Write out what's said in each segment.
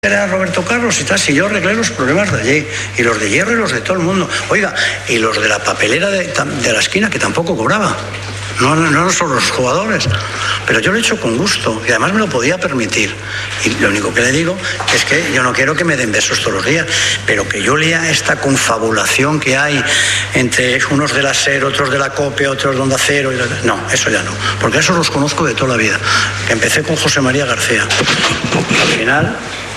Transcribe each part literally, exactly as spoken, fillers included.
Era Roberto Carlos y tal, si yo arreglé los problemas de allí, y los de hierro y los de todo el mundo. Oiga, y los de la papelera de, de la esquina, que tampoco cobraba. No, no, no son los jugadores. Pero yo lo he hecho con gusto, y además me lo podía permitir. Y lo único que le digo es que yo no quiero que me den besos todos los días, pero que yo lea esta confabulación que hay entre unos de la SER, otros de la COPE, otros de Onda Cero. Y la... No, eso ya no, porque esos los conozco de toda la vida. Que empecé con José María García. Al final...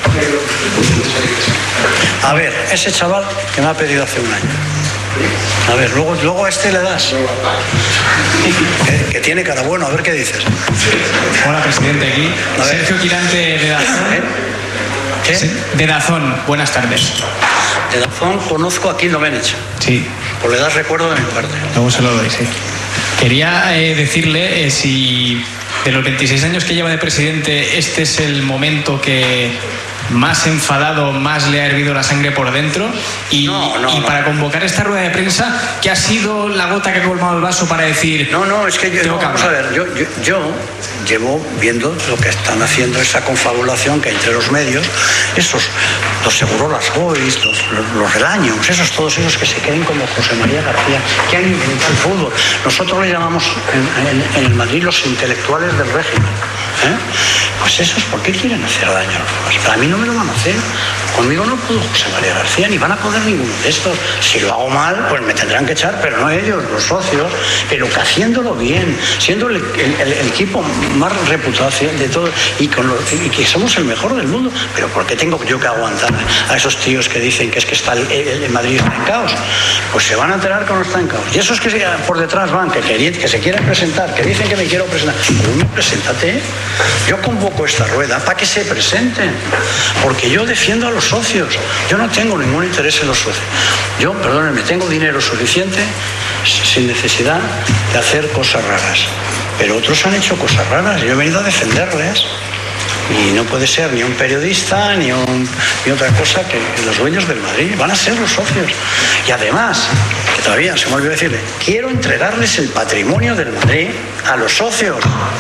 A ver, ese chaval que me ha pedido hace un año. A ver, luego, luego a este le das. Que, que tiene cara bueno, a ver qué dices. Hola, presidente, aquí. Sergio Quirante de Dazón. ¿Eh? ¿Qué? De Dazón, buenas tardes. De Dazón conozco a Kim Domenech. Sí. Pues le das recuerdo de mi parte. Luego se lo doy, sí. Quería eh, decirle eh, si de los veintiséis años que lleva de presidente, este es el momento que más enfadado, más le ha hervido la sangre por dentro y, no, no, y no. para convocar esta rueda de prensa, ¿qué ha sido la gota que ha colmado el vaso para decir? No, no, es que yo, no, vamos a ver, yo, yo, yo llevo viendo lo que están haciendo, esa confabulación que hay entre los medios, esos, los Segurolas Boys, los, los, los Relaños, esos, todos esos que se creen como José María García, que han inventado el fútbol. Nosotros le llamamos en, en, en el Madrid los intelectuales del régimen. ¿Eh? Pues esos, ¿por qué quieren hacer daño a los demás? Para mí no me lo van a hacer. Conmigo no pudo José María García, ni van a poder ninguno de estos. Si lo hago mal, pues me tendrán que echar, pero no ellos, los socios, pero que haciéndolo bien, siendo el, el, el, el equipo más reputado de todo, y, con lo, y que somos el mejor del mundo. Pero ¿por qué tengo yo que aguantar a esos tíos que dicen que es que está el, el, el Madrid está en caos? Pues se van a enterar que no está en caos. Y esos que por detrás van, que, que, que se quieren presentar, que dicen que me quiero presentar, pues preséntate. Yo convoco esta rueda para que se presenten, porque yo defiendo a los socios. Yo no tengo ningún interés en los socios. Yo, perdónenme, tengo dinero suficiente sin necesidad de hacer cosas raras. Pero otros han hecho cosas raras y yo he venido a defenderles. Y no puede ser ni un periodista ni, un, ni otra cosa que los dueños del Madrid. Van a ser los socios. Y además, que todavía se me olvidó decirle, quiero entregarles el patrimonio del Madrid a los socios.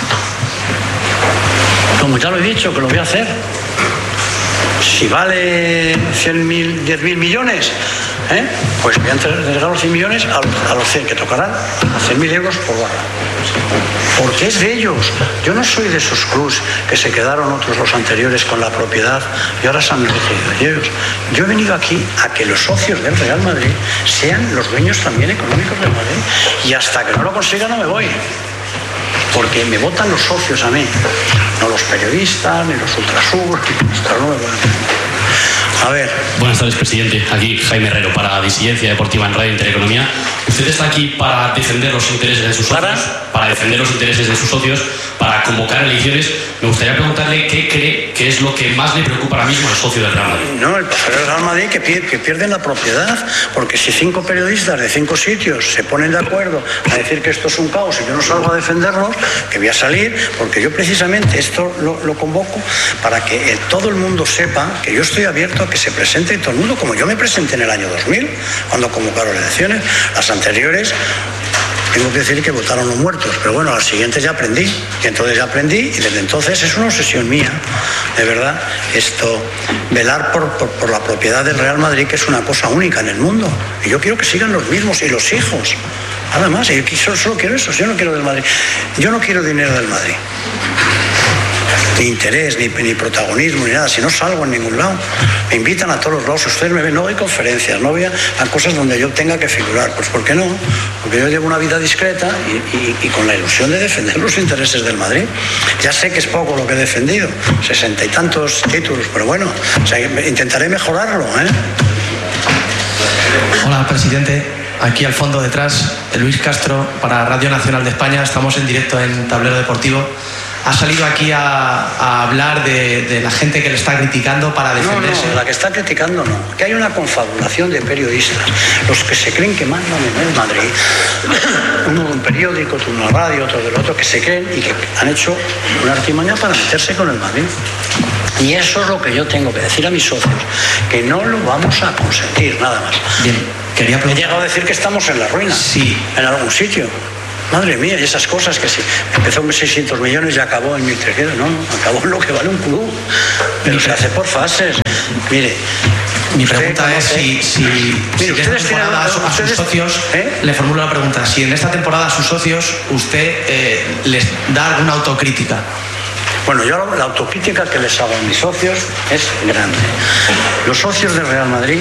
Como ya lo he dicho, que lo voy a hacer. Si vale cien mil, diez mil millones, ¿eh? Pues voy a entregar los cien millones a, a los cien, que tocarán a cien mil euros por barra. Porque es de ellos. Yo no soy de esos clubs que se quedaron otros los anteriores con la propiedad y ahora se han elegido ellos. Yo he venido aquí a que los socios del Real Madrid sean los dueños también económicos del Madrid. Y hasta que no lo consiga no me voy. Porque me votan los socios a mí, no los periodistas, ni los ultrasur, no me votan. A ver. Buenas tardes, presidente. Aquí Jaime Herrero para Disidencia Deportiva en Radio Intereconomía. Usted está aquí para defender los intereses de sus socios, ¿Para? para defender los intereses de sus socios, para convocar elecciones. Me gustaría preguntarle qué cree que es lo que más le preocupa ahora mismo al socio del Real Madrid. No, el pasar del Real Madrid que, pier que pierden la propiedad, porque si cinco periodistas de cinco sitios se ponen de acuerdo a decir que esto es un caos y yo no salgo a defenderlos, que voy a salir, porque yo precisamente esto lo, lo convoco para que eh, todo el mundo sepa que yo estoy abierto a que se presente todo el mundo, como yo me presenté en el año dos mil, cuando convocaron elecciones. Las anteriores, tengo que decir que votaron los muertos, pero bueno, las siguientes ya aprendí, y entonces ya aprendí, y desde entonces es una obsesión mía, de verdad, esto, velar por, por, por la propiedad del Real Madrid, que es una cosa única en el mundo, y yo quiero que sigan los mismos, y los hijos, nada más, y yo solo quiero eso, yo no quiero del Madrid, yo no quiero dinero del Madrid. Ni interés, ni, ni protagonismo, ni nada. Si no salgo en ningún lado, me invitan a todos los lados. Ustedes me ven, no doy conferencias, no voy a, a cosas donde yo tenga que figurar. Pues ¿por qué no? Porque yo llevo una vida discreta y, y, y con la ilusión de defender los intereses del Madrid. Ya sé que es poco lo que he defendido, sesenta y tantos títulos, pero bueno, o sea, intentaré mejorarlo, ¿eh? Hola, presidente. Aquí al fondo detrás, Luis Castro para Radio Nacional de España. Estamos en directo en Tablero Deportivo. Ha salido aquí a, a hablar de, de la gente que le está criticando para defenderse. No, no, la que está criticando no. Que hay una confabulación de periodistas, los que se creen que mandan en el Madrid, uno de un periódico, otro de una radio, otro del otro, que se creen y que han hecho una artimaña para meterse con el Madrid. Y eso es lo que yo tengo que decir a mis socios, que no lo vamos a consentir, nada más. Bien, quería preguntar... He llegado a decir que estamos en la ruina, sí, en algún sitio. Madre mía, y esas cosas que si empezó en seiscientos millones y acabó en mil trescientos, no, acabó en lo que vale un club, pero se hace por fases. Mire, mi pregunta es si, si, si en esta temporada a sus ustedes, socios, ¿eh? le formulo la pregunta, si en esta temporada a sus socios usted eh, les da alguna autocrítica. Bueno, yo la autocrítica que les hago a mis socios es grande. Los socios del Real Madrid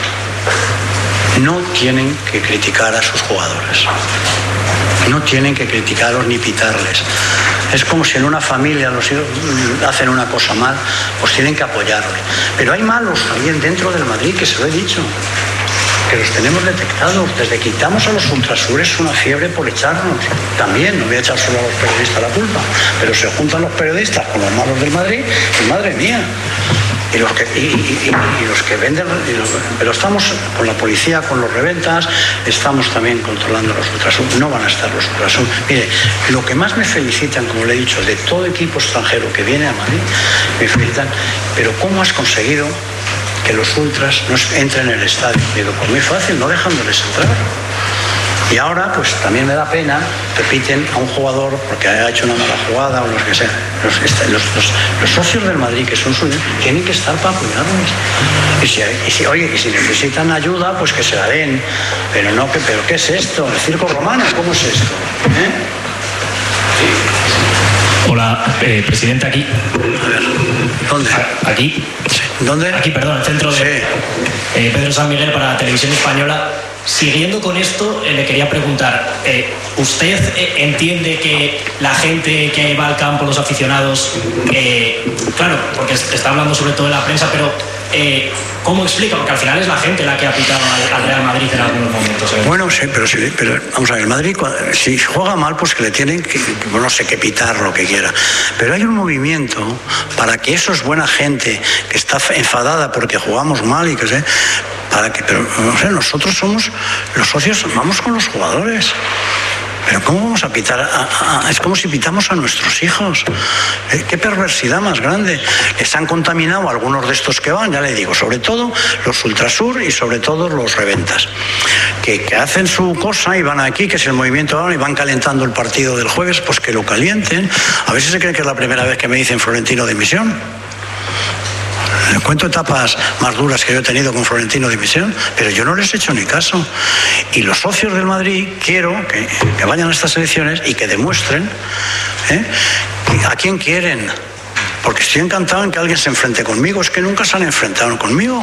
no tienen que criticar a sus jugadores. No tienen que criticarlos ni pitarles. Es como si en una familia los hijos hacen una cosa mal, pues tienen que apoyarle. Pero hay malos también dentro del Madrid, que se lo he dicho, que los tenemos detectados. Desde que quitamos a los ultrasures es una fiebre por echarnos. También, no voy a echar solo a los periodistas la culpa, pero se juntan los periodistas con los malos del Madrid y madre mía. Y los que, y, y, y, y los que venden, y los, pero estamos con la policía, con los reventas, estamos también controlando los ultrasur. No van a estar los ultrasur. Mire, lo que más me felicitan, como le he dicho, de todo equipo extranjero que viene a Madrid, me felicitan, pero ¿cómo has conseguido que los ultras no entren en el estadio? Digo, pues muy fácil, no dejándoles entrar. Y ahora, pues también me da pena que piten a un jugador porque ha hecho una mala jugada o lo que sea. Los, los, los, los socios del Madrid, que son suyos, tienen que estar para apoyarlos. Y si, y si, oye, y si necesitan ayuda, pues que se la den. Pero no, que, pero ¿qué es esto? ¿El circo romano? ¿Cómo es esto? ¿Eh? Hola, eh, presidente, aquí. A ver, ¿dónde? Aquí. ¿Dónde? Aquí, perdón, el centro de sí. eh, Pedro San Miguel para Televisión Española. Siguiendo con esto, eh, le quería preguntar, eh, ¿usted eh, entiende que la gente que va al campo, los aficionados, eh, claro, porque está hablando sobre todo de la prensa, pero eh, ¿cómo explica? Porque al final es la gente la que ha pitado al, al Real Madrid en algunos momentos. ¿eh? Bueno, sí, pero, sí, pero vamos a ver, el Madrid, si juega mal, pues que le tienen que, no sé, que pitar lo que quiera. Pero hay un movimiento para que eso es buena gente, que está enfadada porque jugamos mal y que sé, para que, pero no sé, nosotros somos los socios, vamos con los jugadores. Pero ¿cómo vamos a pitar? A, a, a, es como si pitamos a nuestros hijos. ¿Eh? ¿Qué perversidad más grande? Les han contaminado a algunos de estos que van, ya le digo, sobre todo los ultrasur y sobre todo los reventas. Que, que hacen su cosa y van aquí, que es el movimiento ahora, y van calentando el partido del jueves, pues que lo calienten. A veces se cree que es la primera vez que me dicen Florentino dimisión. Le cuento etapas más duras que yo he tenido con Florentino dimisión, pero yo no les he hecho ni caso. Y los socios del Madrid quiero que, que vayan a estas elecciones y que demuestren ¿eh? a quién quieren. Porque estoy encantado en que alguien se enfrente conmigo. Es que nunca se han enfrentado conmigo.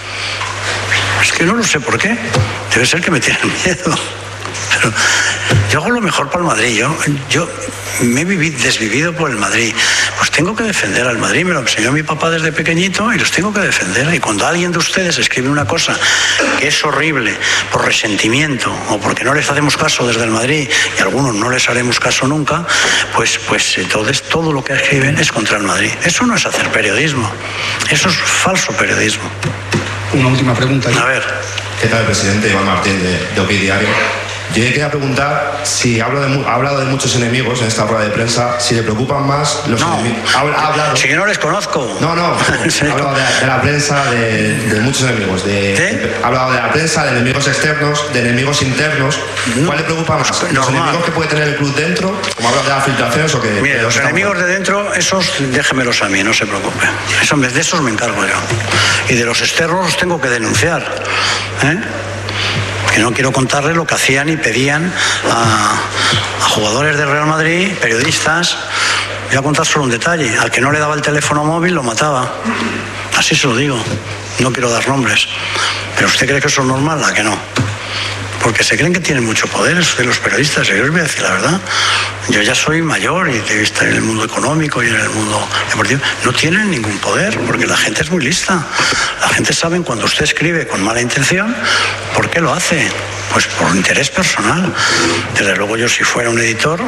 Es que no lo sé por qué. Debe ser que me tienen miedo. Pero yo hago lo mejor para el Madrid. Yo, yo me he vivido, desvivido por el Madrid. Pues tengo que defender al Madrid. Me lo enseñó mi papá desde pequeñito y los tengo que defender. Y cuando alguien de ustedes escribe una cosa que es horrible por resentimiento o porque no les hacemos caso desde el Madrid y a algunos no les haremos caso nunca, pues, pues entonces todo lo que escriben es contra el Madrid. Eso no es hacer periodismo. Eso es falso periodismo. Una última pregunta. A ver. ¿Qué tal, presidente? Iván Martín, de, de Opinión Diario. Yo le quería preguntar si hablo de, ha hablado de muchos enemigos en esta rueda de prensa, si le preocupan más los no, enemigos. Ha, ha hablado. Si yo no les conozco. No, no. Sí. Ha hablado de, de la prensa, de, de muchos enemigos. De, ¿Sí? Ha hablado de la prensa, de enemigos externos, de enemigos internos. No. ¿Cuál le preocupa más? ¿Los normal. enemigos que puede tener el club dentro? ¿Como ha hablado de las filtraciones o que? Mire, que los enemigos de dentro, esos déjemelos a mí, no se preocupe. Eso, de esos me encargo yo. Y de los externos los tengo que denunciar. ¿Eh? Que no quiero contarles lo que hacían y pedían a, a jugadores del Real Madrid, periodistas. Voy a contar solo un detalle. Al que no le daba el teléfono móvil lo mataba. Así se lo digo. No quiero dar nombres. Pero ¿usted cree que eso es normal? ¿A que no? Porque se creen que tienen mucho poder de los periodistas. Yo les voy a decir la verdad. Yo ya soy mayor y he visto en el mundo económico y en el mundo deportivo. No tienen ningún poder porque la gente es muy lista. La gente sabe cuando usted escribe con mala intención, ¿por qué lo hace? Pues por interés personal. Desde luego yo, si fuera un editor,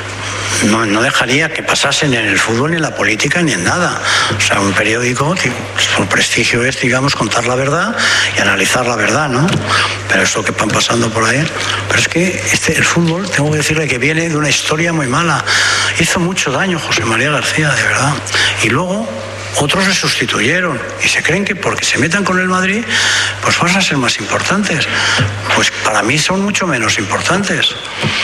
No, no dejaría que pasasen en el fútbol, ni en la política, ni en nada. O sea, un periódico, su prestigio es, digamos, contar la verdad y analizar la verdad, ¿no? Pero esto que van pasando por ahí. Pero es que este, el fútbol, tengo que decirle que viene de una historia muy mala. Hizo mucho daño José María García, de verdad. Y luego otros le sustituyeron y se creen que porque se metan con el Madrid, pues van a ser más importantes. Pues para mí son mucho menos importantes.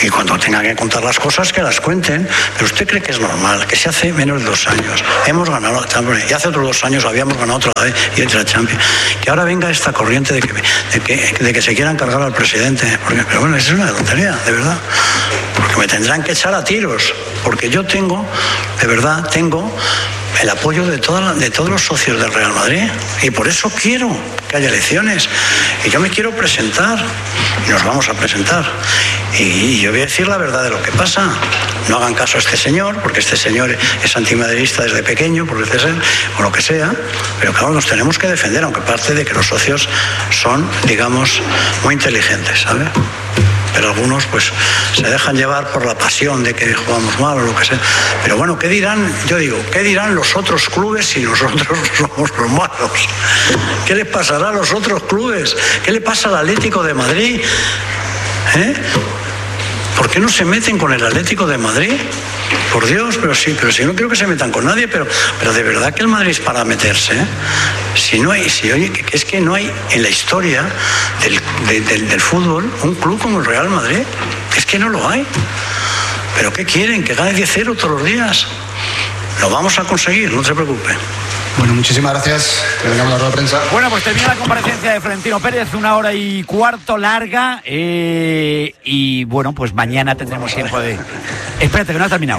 Y cuando tengan que contar las cosas, que las cuenten. Pero usted cree que es normal, que si hace menos de dos años hemos ganado la Champions, y hace otros dos años habíamos ganado otra vez y otra Champions, que ahora venga esta corriente de que, de que, de que se quieran cargar al presidente. Porque, pero bueno, eso es una tontería, de verdad. Porque me tendrán que echar a tiros. Porque yo tengo, de verdad, tengo el apoyo de, toda, de todos los socios del Real Madrid. Y por eso quiero que haya elecciones. Y yo me quiero presentar. Y nos vamos a presentar. Y, y yo voy a decir la verdad de lo que pasa. No hagan caso a este señor, porque este señor es antimadridista desde pequeño, por decir ser, o lo que sea. Pero claro, nos tenemos que defender, aunque parte de que los socios son, digamos, muy inteligentes, ¿sabes? Pero algunos pues se dejan llevar por la pasión de que jugamos mal o lo que sea. Pero bueno, ¿qué dirán? Yo digo, ¿qué dirán los otros clubes si nosotros somos los malos? ¿Qué les pasará a los otros clubes? ¿Qué le pasa al Atlético de Madrid? ¿Eh? ¿Por qué no se meten con el Atlético de Madrid? Por Dios, pero sí, pero si no creo que se metan con nadie, pero, pero de verdad que el Madrid es para meterse, ¿eh? Si no hay, si oye, que, que es que no hay en la historia del, de, del, del fútbol un club como el Real Madrid, es que no lo hay. ¿Pero qué quieren? ¿Que gane diez cero todos los días? Lo vamos a conseguir, no se preocupe. Bueno, muchísimas gracias. Terminamos la rueda de prensa. Bueno, pues termina la comparecencia de Florentino Pérez, una hora y cuarto larga. Eh, y bueno, pues mañana tendremos tiempo de. Espérate, que no ha terminado.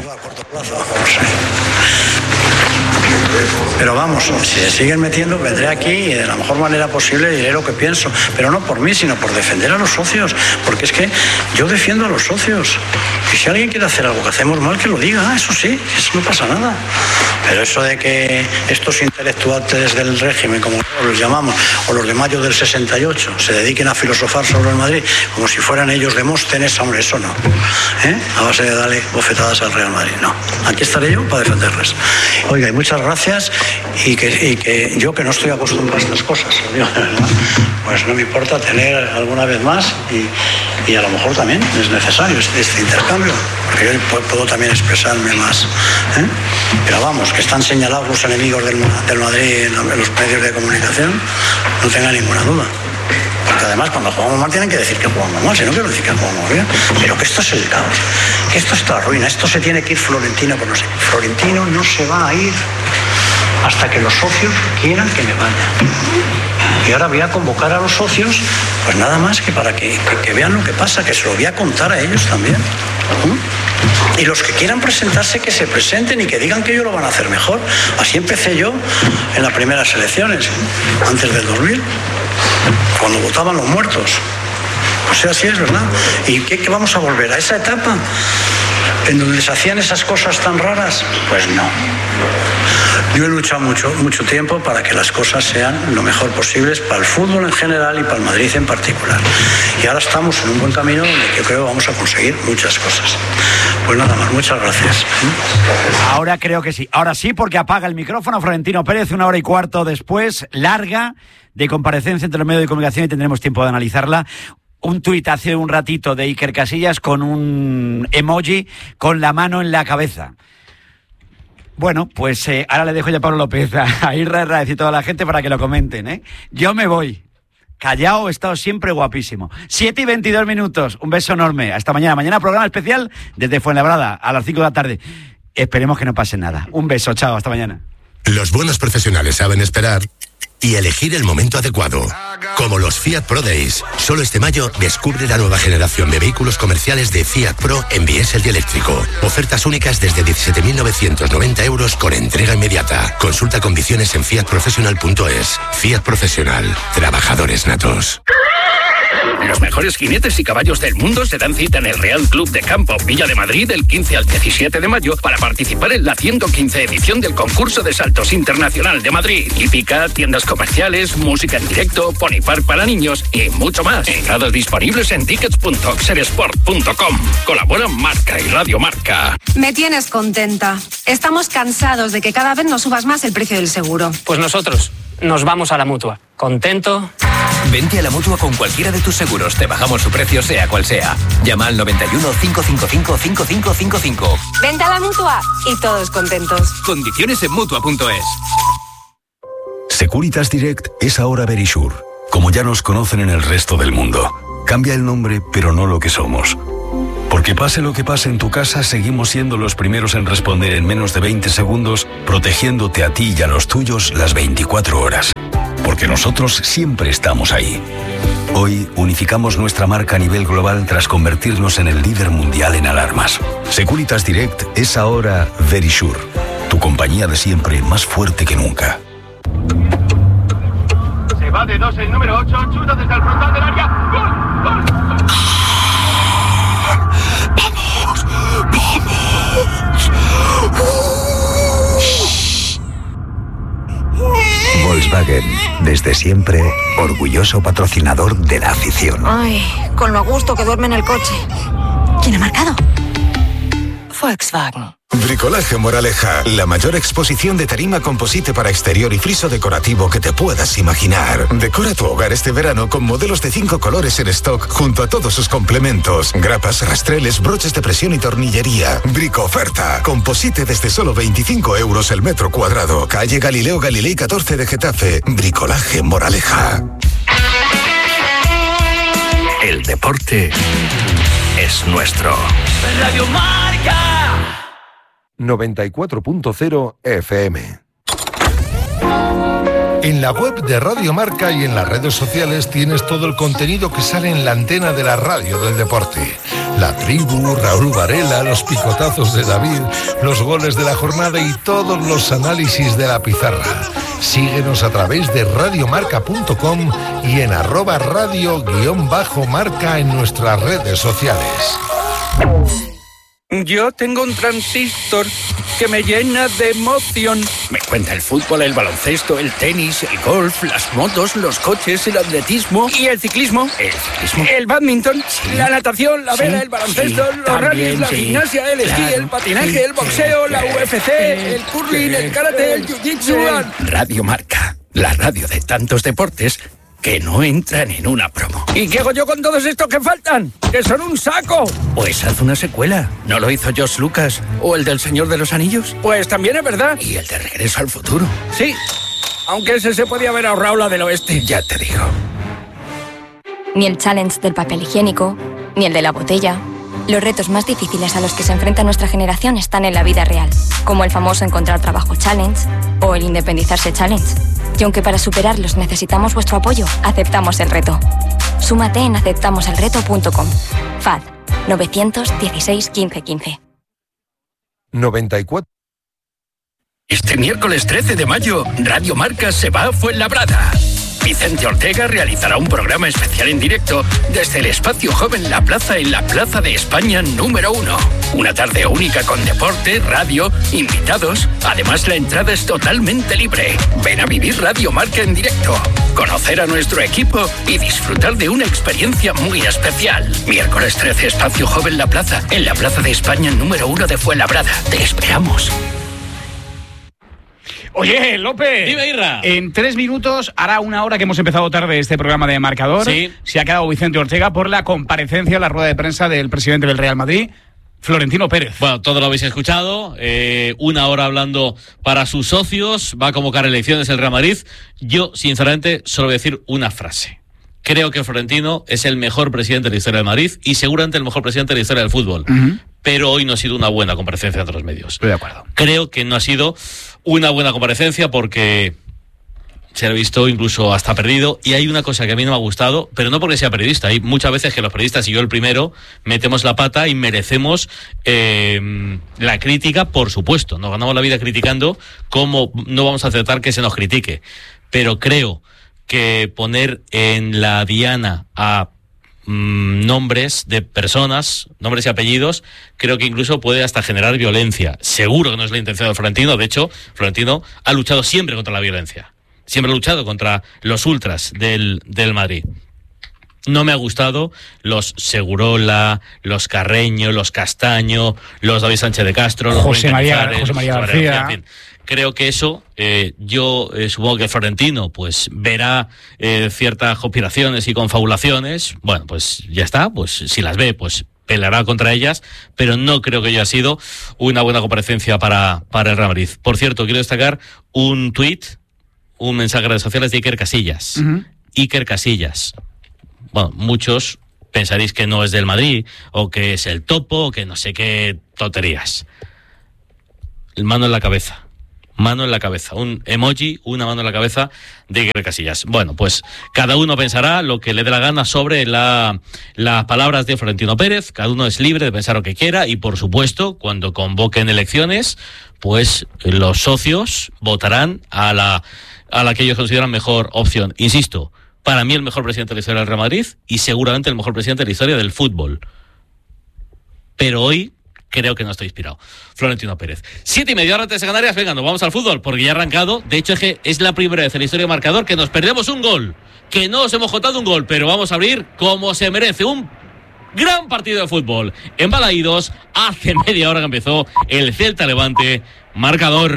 Pero vamos, si se siguen metiendo, vendré aquí y de la mejor manera posible diré lo que pienso. Pero no por mí, sino por defender a los socios. Porque es que yo defiendo a los socios. Y si alguien quiere hacer algo que hacemos mal, que lo diga. Ah, eso sí, eso no pasa nada. Pero eso de que estos intelectuales del régimen, como los llamamos, o los de mayo del sesenta y ocho, se dediquen a filosofar sobre el Madrid como si fueran ellos Demóstenes, hombre, eso no. ¿Eh? A base de darle bofetadas al Real Madrid, no. Aquí estaré yo para defenderles. Oiga, y muchas gracias, y que, y que yo que no estoy acostumbrado a estas cosas, ¿no? Pues no me importa tener alguna vez más, y, y a lo mejor también es necesario este, este intercambio, porque yo puedo, puedo también expresarme más. ¿Eh? Pero vamos, que están señalados los enemigos del, del Madrid en los medios de comunicación, no tenga ninguna duda. Porque además cuando jugamos mal tienen que decir que jugamos mal, si no quiero decir que jugamos bien. Pero que esto es el caos, que esto está ruina, esto se tiene que ir Florentino, pues no sé. Florentino no se va a ir hasta que los socios quieran que me vaya. Y ahora voy a convocar a los socios, pues nada más que para que, que, que vean lo que pasa, que se lo voy a contar a ellos también. ¿Mm? Y los que quieran presentarse, que se presenten y que digan que ellos lo van a hacer mejor. Así empecé yo en las primeras elecciones, antes del dos mil, cuando votaban los muertos. O sea, así es, ¿verdad? ¿Y qué, qué vamos a volver a esa etapa en donde se hacían esas cosas tan raras? Pues no. Yo he luchado mucho, mucho tiempo para que las cosas sean lo mejor posibles para el fútbol en general y para el Madrid en particular. Y ahora estamos en un buen camino donde yo creo que vamos a conseguir muchas cosas. Pues nada más, muchas gracias. Ahora creo que sí. Ahora sí, porque apaga el micrófono Florentino Pérez, una hora y cuarto después, larga, de comparecencia entre los medios de comunicación, y tendremos tiempo de analizarla. Un tuit hace un ratito de Iker Casillas con un emoji con la mano en la cabeza. Bueno, pues eh, ahora le dejo ya a Pablo López, a Irra Herrera y toda la gente para que lo comenten, ¿eh? Yo me voy. Callao, he estado siempre guapísimo. siete y veintidós minutos. Un beso enorme. Hasta mañana. Mañana programa especial desde Fuenlabrada a las cinco de la tarde. Esperemos que no pase nada. Un beso. Chao. Hasta mañana. Los buenos profesionales saben esperar y elegir el momento adecuado. Como los Fiat Pro Days. Solo este mayo descubre la nueva generación de vehículos comerciales de Fiat Pro en diésel y eléctrico. Ofertas únicas desde diecisiete mil novecientos noventa euros con entrega inmediata. Consulta condiciones en fiat profesional punto es. Fiat Profesional. Trabajadores natos. Los mejores jinetes y caballos del mundo se dan cita en el Real Club de Campo Villa de Madrid del quince al diecisiete de mayo para participar en la ciento quince edición del concurso de saltos internacional de Madrid. Hípica, tiendas comerciales, música en directo, pony park para niños y mucho más. Entradas disponibles en tickets punto oxersport punto com. Colaboran Marca y Radio Marca. Me tienes contenta. Estamos cansados de que cada vez nos subas más el precio del seguro. Pues nosotros nos vamos a la Mutua. ¿Contento? Vente a la Mutua con cualquiera de tus seguros. Te bajamos su precio, sea cual sea. Llama al noventa y uno, cincuecientos cincuenta y cinco, cincuenta y cinco cincuenta y cinco. Vente a la Mutua y todos contentos. Condiciones en Mutua punto es. Securitas Direct es ahora Verisure, como ya nos conocen en el resto del mundo. Cambia el nombre, pero no lo que somos. Porque Porque pase lo que pase en tu casa, seguimos siendo los primeros en responder en menos de veinte segundos, protegiéndote a ti y a los tuyos las veinticuatro horas. Porque nosotros siempre estamos ahí. Hoy unificamos nuestra marca a nivel global tras convertirnos en el líder mundial en alarmas. Securitas Direct es ahora Verisure, tu compañía de siempre más fuerte que nunca. Se va de dos el número ocho, chuta desde el frontal del área. ¡Gol! ¡Gol! ¡Vamos! ¡Vamos! Volkswagen, desde siempre, orgulloso patrocinador de la afición. Ay, con lo a gusto que duerme en el coche. ¿Quién ha marcado? Volkswagen. Bricolaje Moraleja, la mayor exposición de tarima composite para exterior y friso decorativo que te puedas imaginar. Decora tu hogar este verano con modelos de cinco colores en stock junto a todos sus complementos. Grapas, rastreles, broches de presión y tornillería. Brico oferta. Composite desde solo veinticinco euros el metro cuadrado. Calle Galileo Galilei catorce de Getafe. Bricolaje Moraleja. El deporte es nuestro. Radio Marca. noventa y cuatro punto cero F M. En la web de Radio Marca y en las redes sociales tienes todo el contenido que sale en la antena de la radio del deporte. La tribu, Raúl Varela, los picotazos de David, los goles de la jornada y todos los análisis de la pizarra. Síguenos a través de radiomarca punto com y en arroba radio guión bajo marca en nuestras redes sociales. Yo tengo un transistor que me llena de emoción. Me cuenta el fútbol, el baloncesto, el tenis, el golf, las motos, los coches, el atletismo. ¿Y el ciclismo? El ciclismo. El badminton, sí. La natación, la vela, sí. El baloncesto, sí. Los rallies, la sí. Gimnasia, el esquí, claro. El patinaje, sí. El boxeo, sí. La U F C, sí. El curling, sí. El karate, el jiu-jitsu. Sí. Radio Marca, la radio de tantos deportes que no entran en una promo. ¿Y qué hago yo con todos estos que faltan? ¡Que son un saco! Pues haz una secuela. ¿No lo hizo George Lucas? ¿O el del Señor de los Anillos? Pues también es verdad. ¿Y el de Regreso al Futuro? Sí, aunque ese se podía haber ahorrado la del oeste. Ya te digo. Ni el challenge del papel higiénico, ni el de la botella. Los retos más difíciles a los que se enfrenta nuestra generación están en la vida real, como el famoso encontrar trabajo challenge o el independizarse challenge. Y aunque para superarlos necesitamos vuestro apoyo, aceptamos el reto. Súmate en aceptamos el reto punto com. F A D nueve uno seis, quince, quince. noventa y cuatro. Este miércoles trece de mayo, Radio Marca se va a Fuenlabrada. Vicente Ortega realizará un programa especial en directo desde el Espacio Joven La Plaza en la Plaza de España número uno. Una tarde única con deporte, radio, invitados. Además, la entrada es totalmente libre. Ven a vivir Radio Marca en directo, conocer a nuestro equipo y disfrutar de una experiencia muy especial. Miércoles trece, Espacio Joven La Plaza, en la Plaza de España número uno de Fuenlabrada. Te esperamos. Oye, López. Dime, Irra. En tres minutos, hará una hora que hemos empezado tarde este programa de Marcador. Sí. Se ha quedado Vicente Ortega por la comparecencia, la rueda de prensa del presidente del Real Madrid, Florentino Pérez. Bueno, todo lo habéis escuchado. Eh, una hora hablando para sus socios. Va a convocar elecciones el Real Madrid. Yo, sinceramente, solo voy a decir una frase. Creo que Florentino es el mejor presidente de la historia del Madrid y seguramente el mejor presidente de la historia del fútbol. Uh-huh. Pero hoy no ha sido una buena comparecencia ante los medios. Estoy de acuerdo. Creo que no ha sido una buena comparecencia porque se ha visto incluso hasta perdido. Y hay una cosa que a mí no me ha gustado, pero no porque sea periodista. Hay muchas veces que los periodistas, y yo el primero, metemos la pata y merecemos eh, la crítica, por supuesto. Nos ganamos la vida criticando, ¿cómo no vamos a aceptar que se nos critique? Pero creo que poner en la diana a mmm, nombres de personas, nombres y apellidos, creo que incluso puede hasta generar violencia. Seguro que no es la intención de Florentino. De hecho, Florentino ha luchado siempre contra la violencia. Siempre ha luchado contra los ultras del, del Madrid. No me ha gustado los Segurola, los Carreño, los Castaño, los David Sánchez de Castro, los José María, José María García. García. En fin, creo que eso, eh, yo eh, supongo que Florentino pues verá eh, ciertas conspiraciones y confabulaciones. Bueno, pues ya está, pues si las ve, pues peleará contra ellas, pero no creo que haya sido una buena comparecencia para, para el Real Madrid. Por cierto, quiero destacar un tuit, un mensaje en redes sociales de Iker Casillas. Uh-huh. Iker Casillas. Bueno, muchos pensaréis que no es del Madrid, o que es el topo, o que no sé qué tonterías. Mano en la cabeza. Mano en la cabeza, un emoji, una mano en la cabeza de Iker Casillas. Bueno, pues cada uno pensará lo que le dé la gana sobre la, las palabras de Florentino Pérez. Cada uno es libre de pensar lo que quiera y, por supuesto, cuando convoquen elecciones, pues los socios votarán a la, a la que ellos consideran mejor opción. Insisto, para mí el mejor presidente de la historia del Real Madrid y seguramente el mejor presidente de la historia del fútbol. Pero hoy creo que no estoy inspirado. Florentino Pérez. Siete y media hora antes de Canarias. Venga, nos vamos al fútbol, porque ya ha arrancado. De hecho, es que es la primera vez en la historia del marcador que nos perdemos un gol. Que no os hemos jotado un gol, pero vamos a abrir como se merece. Un gran partido de fútbol. En Balaídos, hace media hora que empezó el Celta Levante. Marcador.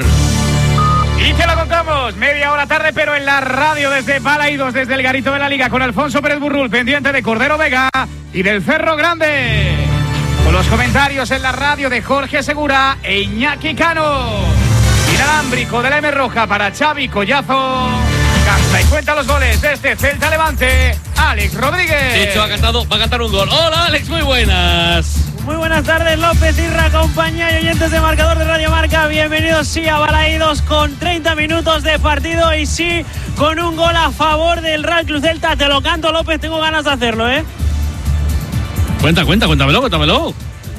Y te lo contamos, media hora tarde, pero en la radio desde Balaídos, desde el garito de la Liga, con Alfonso Pérez Burrul, pendiente de Cordero Vega y del Cerro Grande. Con los comentarios en la radio de Jorge Segura e Iñaki Cano. Inalámbrico de la M Roja para Xavi Collazo. Canta y cuenta los goles de este Celta Levante, Alex Rodríguez. De hecho, ha cantado, va a cantar un gol. Hola, Alex, muy buenas. Muy buenas tardes, López, Irra, compañía y oyentes de Marcador de Radio Marca. Bienvenidos, sí, a Balaídos con treinta minutos de partido y sí, con un gol a favor del Real Club Celta. Te lo canto, López, tengo ganas de hacerlo, ¿eh? Cuenta, cuenta, cuéntamelo, cuéntamelo.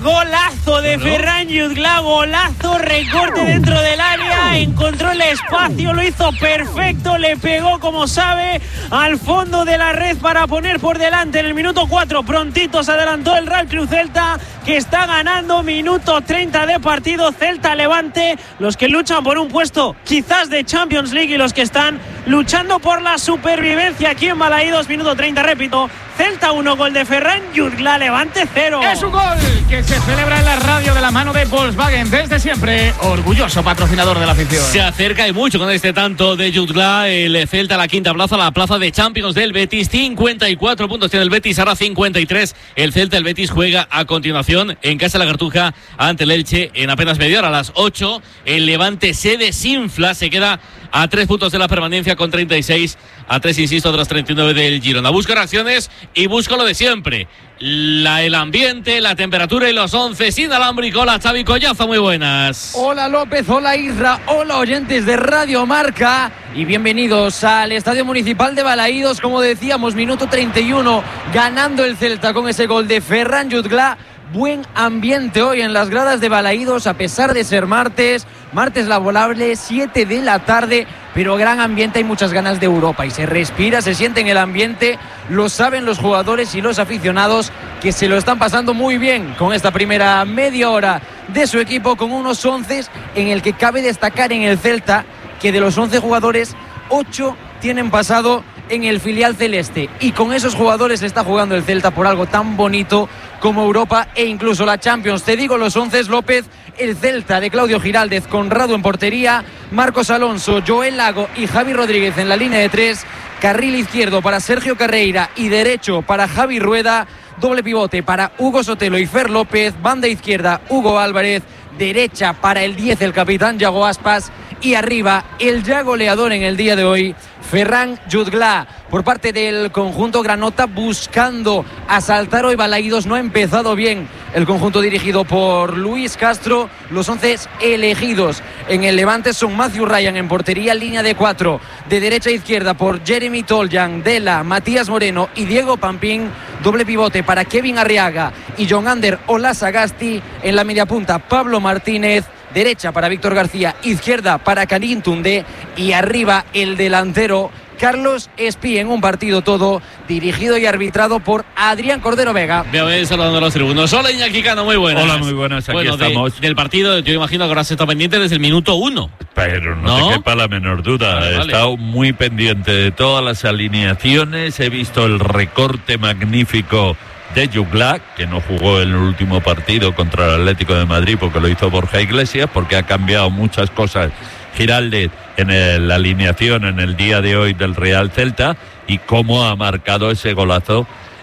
Golazo de Ferran Jutgla, golazo, recorte dentro del área, encontró el espacio, lo hizo perfecto, le pegó como sabe al fondo de la red para poner por delante en el minuto cuatro, prontito se adelantó el Real Club Celta, que está ganando, minuto treinta de partido, Celta Levante, los que luchan por un puesto quizás de Champions League y los que están luchando por la supervivencia aquí en Balaídos, minuto treinta, repito, Celta uno, gol de Ferran Jutgla, Levante cero. Es un gol que se celebra en la radio de la mano de Volkswagen, desde siempre, orgulloso patrocinador de la afición. Se acerca y mucho con este tanto de Jutgla, el Celta a la quinta plaza, la plaza de Champions del Betis, cincuenta y cuatro puntos tiene el Betis, ahora cincuenta y tres, el Celta, el Betis juega a continuación en casa de la Cartuja ante el Elche en apenas media hora, a las ocho, el Levante se desinfla, se queda a tres puntos de la permanencia con treinta y seis, a tres, insisto, otras treinta y nueve del Girona. Busco reacciones y busco lo de siempre. La, el ambiente, la temperatura y los once inalámbrico. Hola, Xavi Collazo, muy buenas. Hola, López, hola, Isra, hola, oyentes de Radio Marca y bienvenidos al Estadio Municipal de Balaídos. Como decíamos, minuto treinta y uno, ganando el Celta con ese gol de Ferran Jutgla. Buen ambiente hoy en las gradas de Balaídos, a pesar de ser martes, martes laborable, siete de la tarde, pero gran ambiente, hay muchas ganas de Europa y se respira, se siente en el ambiente, lo saben los jugadores y los aficionados que se lo están pasando muy bien con esta primera media hora de su equipo, con unos once en el que cabe destacar en el Celta que de los once jugadores, ocho tienen pasado en el filial celeste y con esos jugadores está jugando el Celta por algo tan bonito como Europa e incluso la Champions. Te digo los once, López, el Celta de Claudio Giraldez, Conrado en portería, Marcos Alonso, Joel Lago y Javi Rodríguez en la línea de tres, carril izquierdo para Sergio Carreira y derecho para Javi Rueda, doble pivote para Hugo Sotelo y Fer López, banda izquierda Hugo Álvarez, derecha para el diez, el capitán Yago Aspas, y arriba el ya goleador en el día de hoy, Ferran Jutgla. Por parte del conjunto granota, buscando asaltar hoy Balaídos, no ha empezado bien el conjunto dirigido por Luis Castro. Los once elegidos en el Levante son Matthew Ryan en portería, línea de cuatro, de derecha a izquierda por Jeremy Toljan, Dela, Matías Moreno y Diego Pampín, doble pivote para Kevin Arriaga y John Ander Olasagasti, en la media punta Pablo Martínez, derecha para Víctor García, izquierda para Karim Toundé y arriba el delantero Carlos Espí, en un partido todo dirigido y arbitrado por Adrián Cordero Vega. Voy saludando a los tribunos. Hola, Iñaki Cano, muy buenas. Hola, muy buenas, aquí bueno, estamos. De, del partido, yo imagino que ahora se está pendiente desde el minuto uno. Pero no, ¿no? te quepa la menor duda. Vale, He vale. estado muy pendiente de todas las alineaciones, he visto el recorte magnífico de Jutgla, que no jugó en el último partido contra el Atlético de Madrid porque lo hizo Borja Iglesias, porque ha cambiado muchas cosas Giraldez en el, la alineación en el día de hoy del Real Celta, y cómo ha marcado ese golazo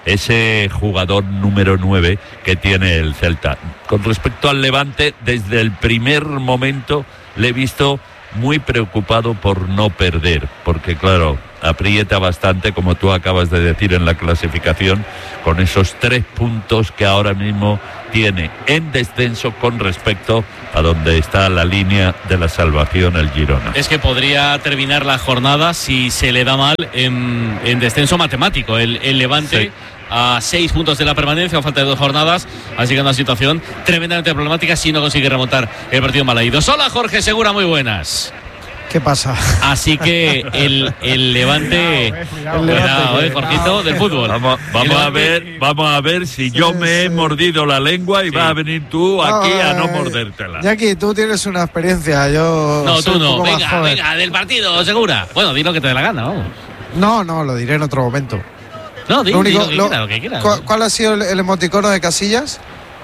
ese jugador número nueve que tiene el Celta. Con respecto al Levante, desde el primer momento le he visto muy preocupado por no perder, porque claro, aprieta bastante, como tú acabas de decir, en la clasificación, con esos tres puntos que ahora mismo tiene en descenso con respecto a donde está la línea de la salvación, el Girona. Es que podría terminar la jornada, si se le da mal, en, en descenso matemático. El, el Levante... Sí. A seis puntos de la permanencia, a falta de dos jornadas, así que una situación tremendamente problemática si no consigue remontar el partido en Balaídos. Hola, Jorge Segura, muy buenas. ¿Qué pasa? Así que el, el Levante, cuidado, eh, cuidado, eh, Jorgito, del fútbol. Vamos, vamos a ver, vamos a ver si sí, yo me sí. he mordido la lengua y sí. vas a venir tú aquí no, a no mordértela. Jackie, tú tienes una experiencia, yo. No, tú no. Venga, venga, del partido, Segura. Bueno, di lo que te dé la gana, vamos. No, no, lo diré en otro momento. No, di, lo único, di lo que lo, quiera, lo que quiera. ¿Cuál, ¿Cuál ha sido el, el emoticono de Casillas?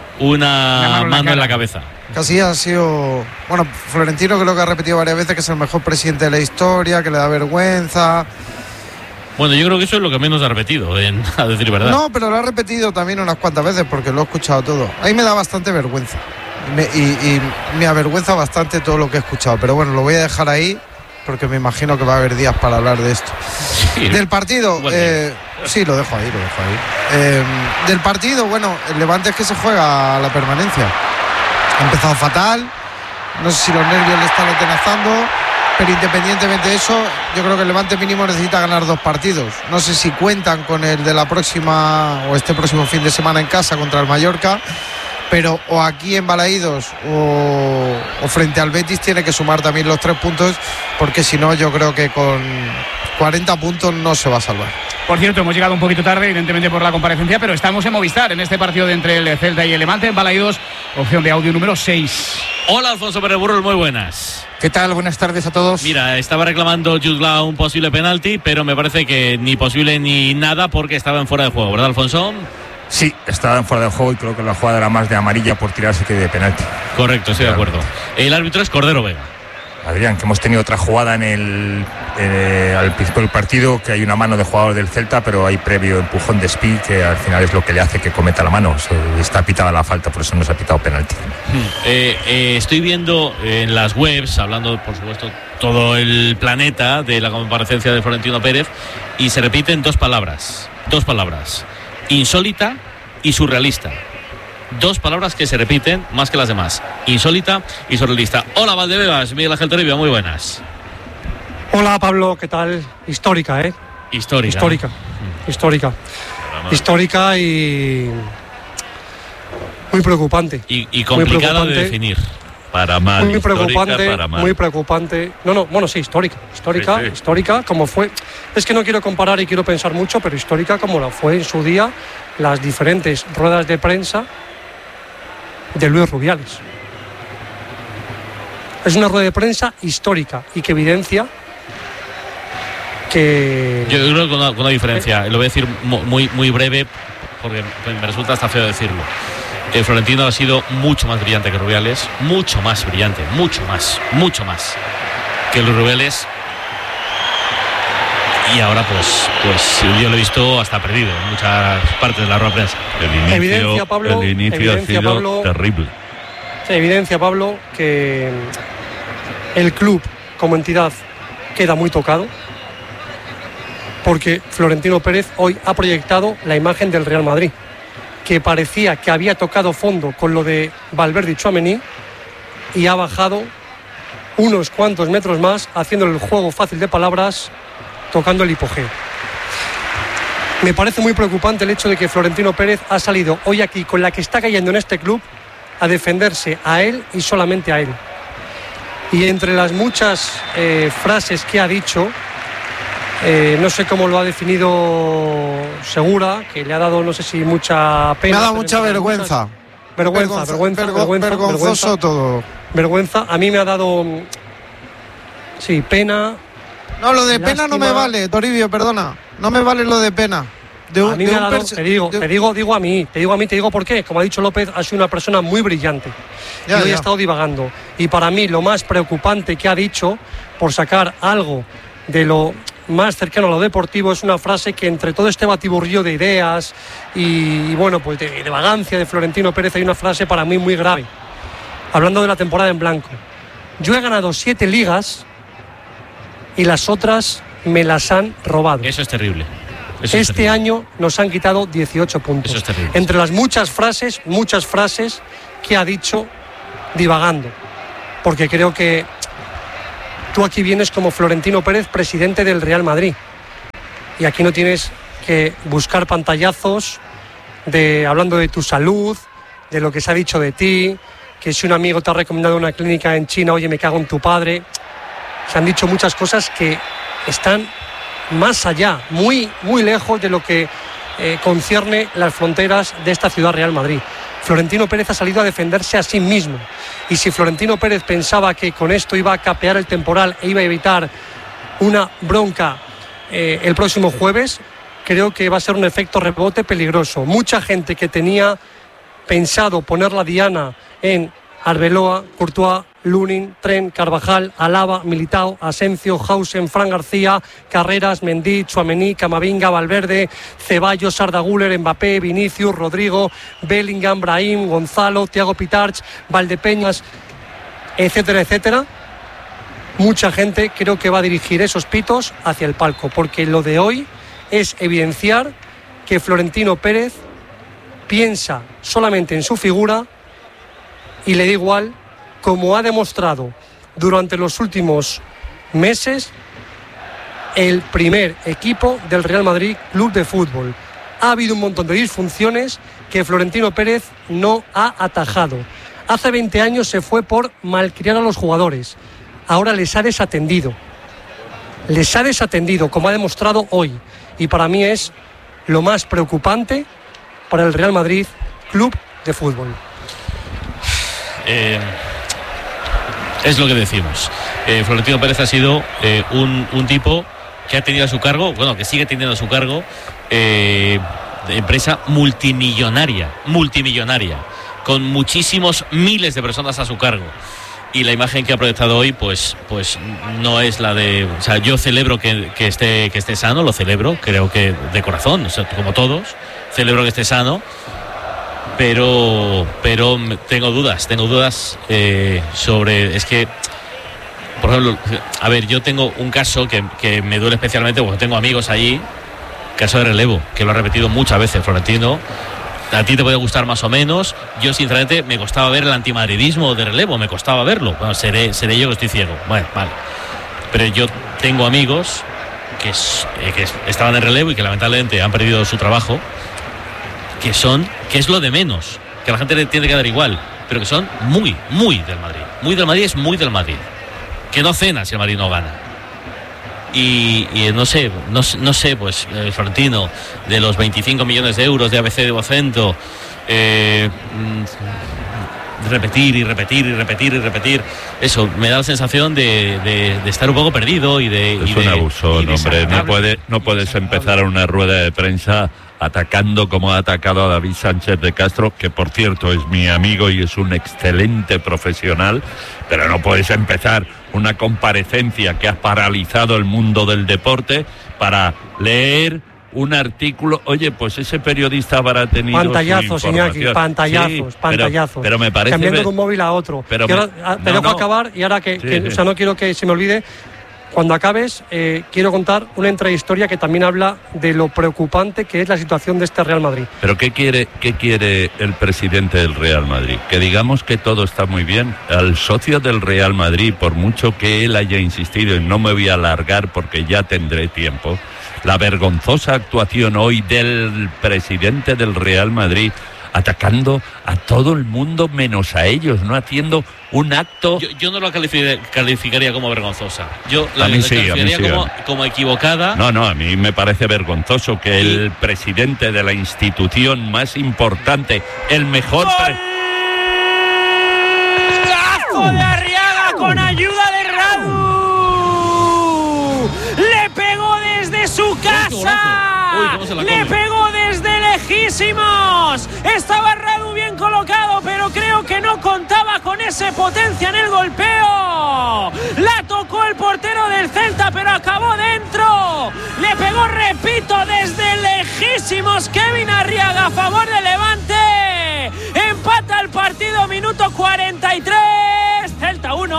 Una mano, mano en la cabeza. Casillas ha sido... Bueno, Florentino creo que ha repetido varias veces que es el mejor presidente de la historia, que le da vergüenza. Bueno, yo creo que eso es lo que menos ha repetido, en, a decir verdad. No, pero lo ha repetido también unas cuantas veces porque lo he escuchado todo. A mí me da bastante vergüenza. Me, y, y me avergüenza bastante todo lo que he escuchado. Pero bueno, lo voy a dejar ahí porque me imagino que va a haber días para hablar de esto. Sí, del partido, eh, sí, lo dejo ahí, lo dejo ahí. Eh, del partido, bueno, el Levante es que se juega a la permanencia. Ha empezado fatal, no sé si los nervios le están atenazando, pero independientemente de eso, yo creo que el Levante mínimo necesita ganar dos partidos. No sé si cuentan con el de la próxima o este próximo fin de semana en casa contra el Mallorca, pero o aquí en Balaídos o, o frente al Betis tiene que sumar también los tres puntos, porque si no yo creo que con cuarenta puntos no se va a salvar. Por cierto, hemos llegado un poquito tarde, evidentemente por la comparecencia, pero estamos en Movistar en este partido de entre el Celta y el Levante en Balaídos, opción de audio número seis. Hola, Alfonso Pérez Burrul, muy buenas. ¿Qué tal? Buenas tardes a todos. Mira, estaba reclamando Jude Law un posible penalti, pero me parece que ni posible ni nada porque estaba en fuera de juego, ¿verdad, Alfonso? Sí, estaba en fuera de juego y creo que la jugada era más de amarilla por tirarse que de penalti. Correcto, estoy de acuerdo. El árbitro es Cordero Vega. Adrián, que hemos tenido otra jugada en el eh, al principio del partido, que hay una mano de jugador del Celta, pero hay previo empujón de Spi, que al final es lo que le hace que cometa la mano. Se, está pitada la falta, por eso no se ha pitado penalti. Hmm. Eh, eh, estoy viendo en las webs, hablando por supuesto todo el planeta de la comparecencia de Florentino Pérez, y se repiten dos palabras, dos palabras, insólita y surrealista. Dos palabras que se repiten más que las demás: insólita y surrealista. Hola, Valdebebas, Miguel Ángel Toribio, muy buenas. Hola, Pablo, ¿qué tal? Histórica, ¿eh? Histórica. Histórica, ¿no? Histórica. Histórica y muy preocupante. Y, y complicada de definir. Para mal. Muy preocupante, para mal. muy preocupante. No, no, bueno, sí, histórica. Histórica, sí, sí. histórica, como fue. Es que no quiero comparar y quiero pensar mucho, pero histórica como lo fue en su día las diferentes ruedas de prensa de Luis Rubiales. Es una rueda de prensa histórica y que evidencia que... Yo creo que con una, con una diferencia, lo voy a decir muy, muy breve porque me resulta hasta feo decirlo. El Florentino ha sido mucho más brillante que Rubiales, mucho más brillante, mucho más, mucho más que Luis Rubiales. Y ahora pues pues yo lo he visto hasta perdido en muchas partes de la rueda de prensa. El inicio, evidencia, Pablo, el inicio evidencia, ha sido Pablo, terrible. Evidencia, Pablo, que el club como entidad queda muy tocado porque Florentino Pérez hoy ha proyectado la imagen del Real Madrid, que parecía que había tocado fondo con lo de Valverde y Tchouaméni y ha bajado unos cuantos metros más, haciendo el juego fácil de palabras, tocando el hipogeo. Me parece muy preocupante el hecho de que Florentino Pérez ha salido hoy aquí con la que está cayendo en este club a defenderse a él y solamente a él. Y entre las muchas eh, frases que ha dicho, eh, no sé cómo lo ha definido Segura, que le ha dado, no sé si mucha pena. Me ha dado mucha vergüenza. Muchas... Vergüenza, Vergonza, vergüenza, vergo, vergüenza, vergonzoso vergüenza, todo. Vergüenza. A mí me ha dado, sí, pena. No, lo de lástima. pena no me vale, Toribio, perdona. No me vale lo de pena. De un, a mí de me un ha dado, perse- te digo, de... te digo, digo a mí, te digo a mí, te digo por qué. Como ha dicho López, ha sido una persona muy brillante. Ya, y hoy ya. ha estado divagando. Y para mí lo más preocupante que ha dicho, por sacar algo de lo más cercano a lo deportivo, es una frase que entre todo este batiburrillo de ideas y, y bueno, pues de, de vagancia de Florentino Pérez, hay una frase para mí muy grave. Hablando de la temporada en blanco. Yo he ganado siete ligas y las otras me las han robado. Eso es terrible. Eso este es terrible. año nos han quitado dieciocho puntos. Eso es terrible. Entre las muchas frases, muchas frases que ha dicho divagando. Porque creo que tú aquí vienes como Florentino Pérez, presidente del Real Madrid. Y aquí no tienes que buscar pantallazos de hablando de tu salud, de lo que se ha dicho de ti, que si un amigo te ha recomendado una clínica en China, oye, me cago en tu padre. Se han dicho muchas cosas que están más allá, muy, muy lejos de lo que eh, concierne las fronteras de esta ciudad Real Madrid. Florentino Pérez ha salido a defenderse a sí mismo. Y si Florentino Pérez pensaba que con esto iba a capear el temporal e iba a evitar una bronca eh, el próximo jueves, creo que va a ser un efecto rebote peligroso. Mucha gente que tenía pensado poner la diana en Arbeloa, Courtois, Lunin, Tren, Carvajal, Alaba, Militao, Asencio, Hausen, Fran García, Carreras, Mendy, Tchouaméni, Camavinga, Valverde, Ceballos, Arda Güler, Mbappé, Vinicius, Rodrigo, Bellingham, Brahim, Gonzalo, Thiago Pitarch, Valdepeñas, etcétera, etcétera. Mucha gente creo que va a dirigir esos pitos hacia el palco, porque lo de hoy es evidenciar que Florentino Pérez piensa solamente en su figura y le da igual, como ha demostrado durante los últimos meses, el primer equipo del Real Madrid Club de Fútbol. Ha habido un montón de disfunciones que Florentino Pérez no ha atajado. Hace veinte años se fue por malcriar a los jugadores. Ahora les ha desatendido. Les ha desatendido, como ha demostrado hoy. Y para mí es lo más preocupante para el Real Madrid Club de Fútbol. Eh, es lo que decimos. Eh, Florentino Pérez ha sido eh, un, un tipo que ha tenido a su cargo, bueno, que sigue teniendo a su cargo, eh, de empresa multimillonaria, multimillonaria, con muchísimos miles de personas a su cargo. Y la imagen que ha proyectado hoy, pues, pues no es la de. O sea, yo celebro que, que esté, que esté sano, lo celebro, creo que de corazón, o sea, como todos, celebro que esté sano. Pero, pero tengo dudas, tengo dudas eh, sobre, es que, por ejemplo, a ver, yo tengo un caso que, que me duele especialmente porque tengo amigos allí, caso de relevo, que lo ha repetido muchas veces Florentino. A ti te puede gustar más o menos, yo sinceramente me costaba ver el antimadridismo de relevo, me costaba verlo, bueno, seré, seré yo que estoy ciego, bueno, vale, pero yo tengo amigos que, es, eh, que estaban en relevo y que lamentablemente han perdido su trabajo, que son, que es lo de menos, que a la gente le tiene que dar igual, pero que son muy, muy del Madrid. Muy del Madrid es muy del Madrid. Que no cena si el Madrid no gana. Y, y no sé, no, no sé, pues, eh, Florentino, de los veinticinco millones de euros de A B C de Vocento, eh, repetir y repetir y repetir y repetir, eso, me da la sensación de, de, de estar un poco perdido y de... Es y un de, abusón, hombre, no, puede, no puedes empezar una rueda de prensa atacando como ha atacado a David Sánchez de Castro, que por cierto es mi amigo y es un excelente profesional, pero no puedes empezar una comparecencia que ha paralizado el mundo del deporte para leer un artículo. Oye, pues ese periodista habrá tenido pantallazos, Iñaki, pantallazos, sí, pantallazos. Pero, pero me parece cambiando ver... de un móvil a otro. Pero me... me... ahora, te no, dejo no. acabar y ahora que, Sí, que sí. o sea, no quiero que se me olvide. Cuando acabes, eh, quiero contar una intrahistoria que también habla de lo preocupante que es la situación de este Real Madrid. ¿Pero qué quiere, qué quiere el presidente del Real Madrid? Que digamos que todo está muy bien. Al socio del Real Madrid, por mucho que él haya insistido, y no me voy a alargar porque ya tendré tiempo, la vergonzosa actuación hoy del presidente del Real Madrid, atacando a todo el mundo menos a ellos, no haciendo un acto... Yo, yo no lo calificaría, calificaría como vergonzosa. Yo la A mí sí, calificaría a mí sí, como, a mí. como equivocada. No, no, a mí me parece vergonzoso que el presidente de la institución más importante, el mejor... Pre- ¡Golazo de Arriaga con ayuda de Radu! ¡Le pegó desde su casa! Uy, cómo se la ¡Le come. pegó desde lejísimos! Estaba Radu bien colocado, pero creo que no contaba con ese potencia en el golpeo. La tocó el portero del Celta, pero acabó dentro. Le pegó, repito, desde lejísimos Kevin Arriaga a favor de Levante. Empata el partido, minuto cuarenta y tres. Celta uno,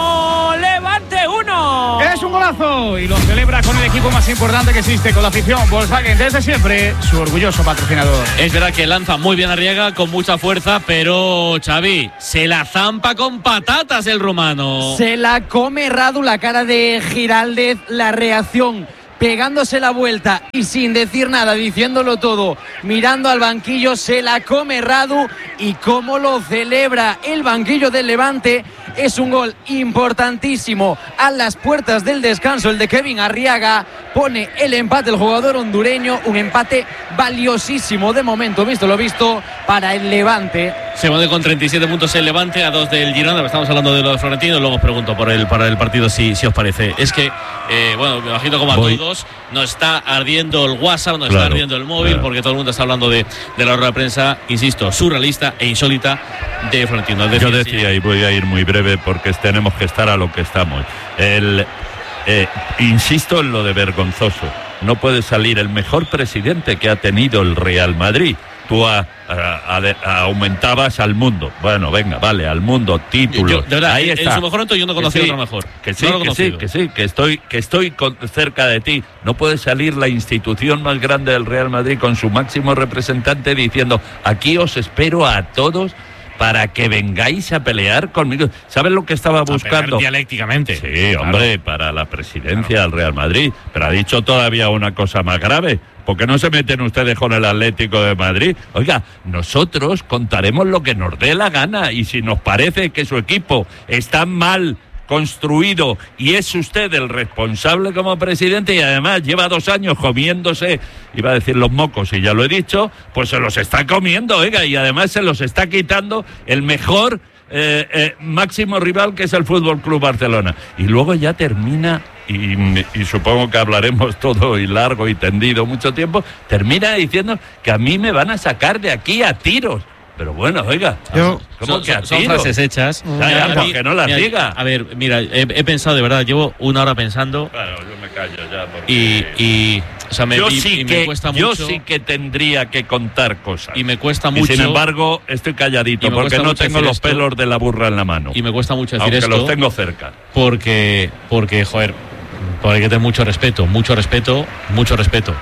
cero, Levante uno. Es un golazo y lo celebra con el equipo más importante que existe, con la afición Volkswagen desde siempre, su orgulloso patrocinador. Es verdad que lanza muy bien Arriaga, con mucha fuerza, pero Xavi, se la zampa con patatas el rumano. Se la come Radu, la cara de Giraldez, la reacción, pegándose la vuelta y sin decir nada, diciéndolo todo, mirando al banquillo, se la come Radu y cómo lo celebra el banquillo del Levante. Es un gol importantísimo a las puertas del descanso, el de Kevin Arriaga. Pone el empate el jugador hondureño, un empate valiosísimo de momento, visto lo visto, para el Levante. Se pone con treinta y siete puntos el Levante a dos del Girona. Estamos hablando de lo de Florentino, luego os pregunto por el, para el partido si, si os parece. Es que, eh, bueno, me imagino como a Voy. todos, nos está ardiendo el WhatsApp, nos claro, está ardiendo el móvil, claro. porque todo el mundo está hablando de, de la rueda de prensa, insisto, surrealista e insólita de Florentino. Decía, Yo decía, sí. y voy a ir muy breve porque tenemos que estar a lo que estamos. El... Eh, insisto en lo de vergonzoso. No puede salir el mejor presidente que ha tenido el Real Madrid. Tú a, a, a, a, aumentabas al mundo. Bueno, venga, vale, al mundo, títulos. Yo, de verdad, ahí en, está. En su mejor momento yo no conocí sí, otro mejor. Que sí, no que sí, que sí, que estoy, que estoy con, cerca de ti. No puede salir la institución más grande del Real Madrid con su máximo representante diciendo: aquí os espero a todos para que vengáis a pelear conmigo. ¿Sabes lo que estaba buscando? Dialécticamente. Sí, claro. Hombre, para la presidencia claro. del Real Madrid. Pero ha dicho todavía una cosa más grave. ¿Por qué no se meten ustedes con el Atlético de Madrid? Oiga, nosotros contaremos lo que nos dé la gana, y si nos parece que su equipo está mal construido y es usted el responsable como presidente y además lleva dos años comiéndose, iba a decir los mocos y ya lo he dicho, pues se los está comiendo, oiga, y además se los está quitando el mejor eh, eh, máximo rival, que es el Fútbol Club Barcelona. Y luego ya termina, y, y supongo que hablaremos todo y largo y tendido mucho tiempo, termina diciendo que a mí me van a sacar de aquí a tiros. Pero bueno, oiga, yo, ¿cómo son, que a son frases hechas. Ya, ya, porque no las mira, diga. A ver, mira, he, he pensado, de verdad, llevo una hora pensando. Claro, yo me callo ya. Porque... Y, y, o sea, me, yo y, sí y que, me cuesta yo mucho. sí que tendría que contar cosas. Y me cuesta mucho. Y sin embargo, estoy calladito porque no tengo los esto, pelos de la burra en la mano. Y me cuesta mucho decir aunque esto. Aunque los tengo cerca. Porque, porque, joder, porque hay que tener mucho respeto, mucho respeto, mucho respeto.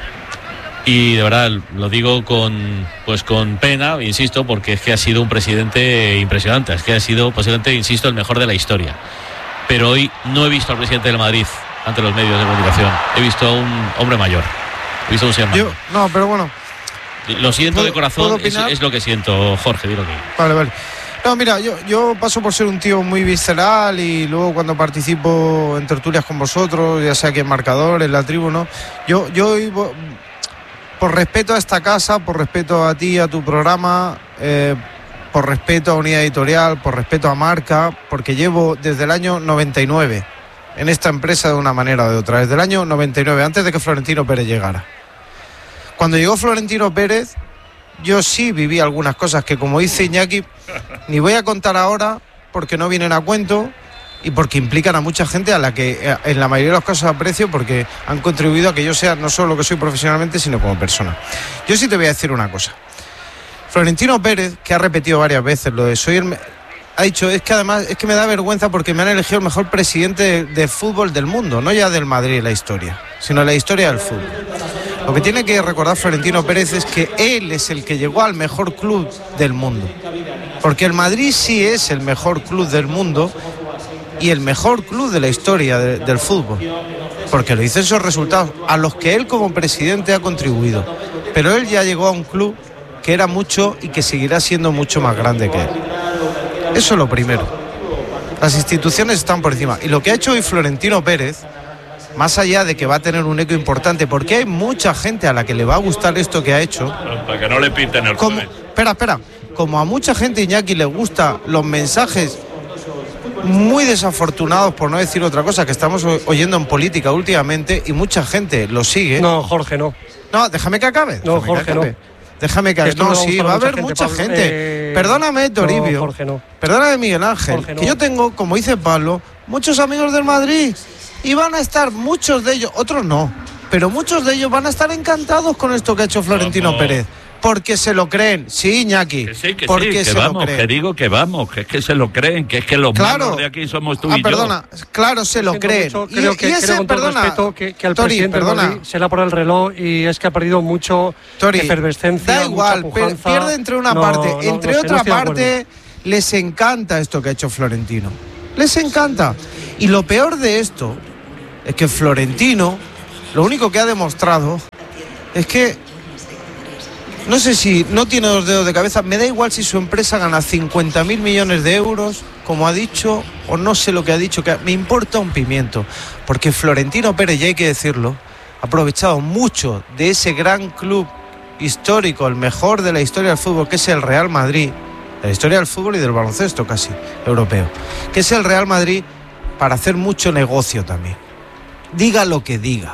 Y de verdad lo digo con pues con pena, insisto, porque es que ha sido un presidente impresionante, es que ha sido posiblemente, insisto, el mejor de la historia. Pero hoy no he visto al presidente del Madrid ante los medios de comunicación, he visto a un hombre mayor, he visto a un ser mayor. Yo, no, pero bueno. Lo siento de corazón, es, es lo que siento, Jorge, dilo que. Vale, vale. No, mira, yo, yo paso por ser un tío muy visceral y luego cuando participo en tertulias con vosotros, ya sea aquí en Marcador, en la tribu, ¿no? Yo, yo por respeto a esta casa, por respeto a ti, a tu programa, eh, por respeto a Unidad Editorial, por respeto a Marca, porque llevo desde el año noventa y nueve en esta empresa de una manera o de otra, desde el año noventa y nueve, antes de que Florentino Pérez llegara. Cuando llegó Florentino Pérez, yo sí viví algunas cosas que, como dice Iñaki, ni voy a contar ahora porque no vienen a cuento y porque implican a mucha gente a la que en la mayoría de los casos aprecio, porque han contribuido a que yo sea no solo lo que soy profesionalmente, sino como persona. Yo sí te voy a decir una cosa. Florentino Pérez, que ha repetido varias veces lo de soy el... ha dicho, es que además es que me da vergüenza porque me han elegido el mejor presidente de, de fútbol del mundo, no ya del Madrid en la historia, sino la historia del fútbol. Lo que tiene que recordar Florentino Pérez es que él es el que llegó al mejor club del mundo, porque el Madrid sí es el mejor club del mundo y el mejor club de la historia de, del fútbol, porque lo dicen esos resultados a los que él como presidente ha contribuido, pero él ya llegó a un club que era mucho y que seguirá siendo mucho más grande que él. Eso es lo primero. Las instituciones están por encima, y lo que ha hecho hoy Florentino Pérez, más allá de que va a tener un eco importante, porque hay mucha gente a la que le va a gustar esto que ha hecho. Para que no le pinten el como, Espera, espera. Como a mucha gente, Iñaki, le gustan los mensajes muy desafortunados, por no decir otra cosa, que estamos oyendo en política últimamente, y mucha gente lo sigue. No, Jorge, no. No, déjame que acabe. No, Jorge, que acabe. no. Déjame que... No, sí, va a haber mucha gente. gente. Eh... Perdóname, Toribio. No, Jorge, no. Perdóname, Miguel Ángel. Jorge, no. Que yo tengo, como dice Pablo, muchos amigos del Madrid. Y van a estar, muchos de ellos, otros no, pero muchos de ellos van a estar encantados con esto que ha hecho Florentino Vamos. Pérez. Porque se lo creen. Sí, Iñaki. Que sí, que porque sí, que se vamos, lo creen. que digo que vamos, que es que se lo creen, que es que los Claro. malos de aquí somos tú Ah, y perdona, claro, se lo Siento creen. mucho, Y- creo y, que, ese, creo con todo perdona, respeto que, que al Tori, presidente del perdona. Madrid se le ha por el reloj y es que ha perdido mucho Tori, efervescencia. da igual, mucha pero pujanza. pierde entre una No, parte, no, entre no sé, no otra estoy de acuerdo. parte, les encanta esto que ha hecho Florentino. Les encanta. Y lo peor de esto es que Florentino, lo único que ha demostrado es que, no sé si no tiene dos dedos de cabeza, me da igual si su empresa gana cincuenta mil millones de euros, como ha dicho, o no sé lo que ha dicho, que me importa un pimiento, porque Florentino Pérez, ya hay que decirlo, ha aprovechado mucho de ese gran club histórico, el mejor de la historia del fútbol, que es el Real Madrid, de la historia del fútbol y del baloncesto casi, europeo, que es el Real Madrid, para hacer mucho negocio también. Diga lo que diga.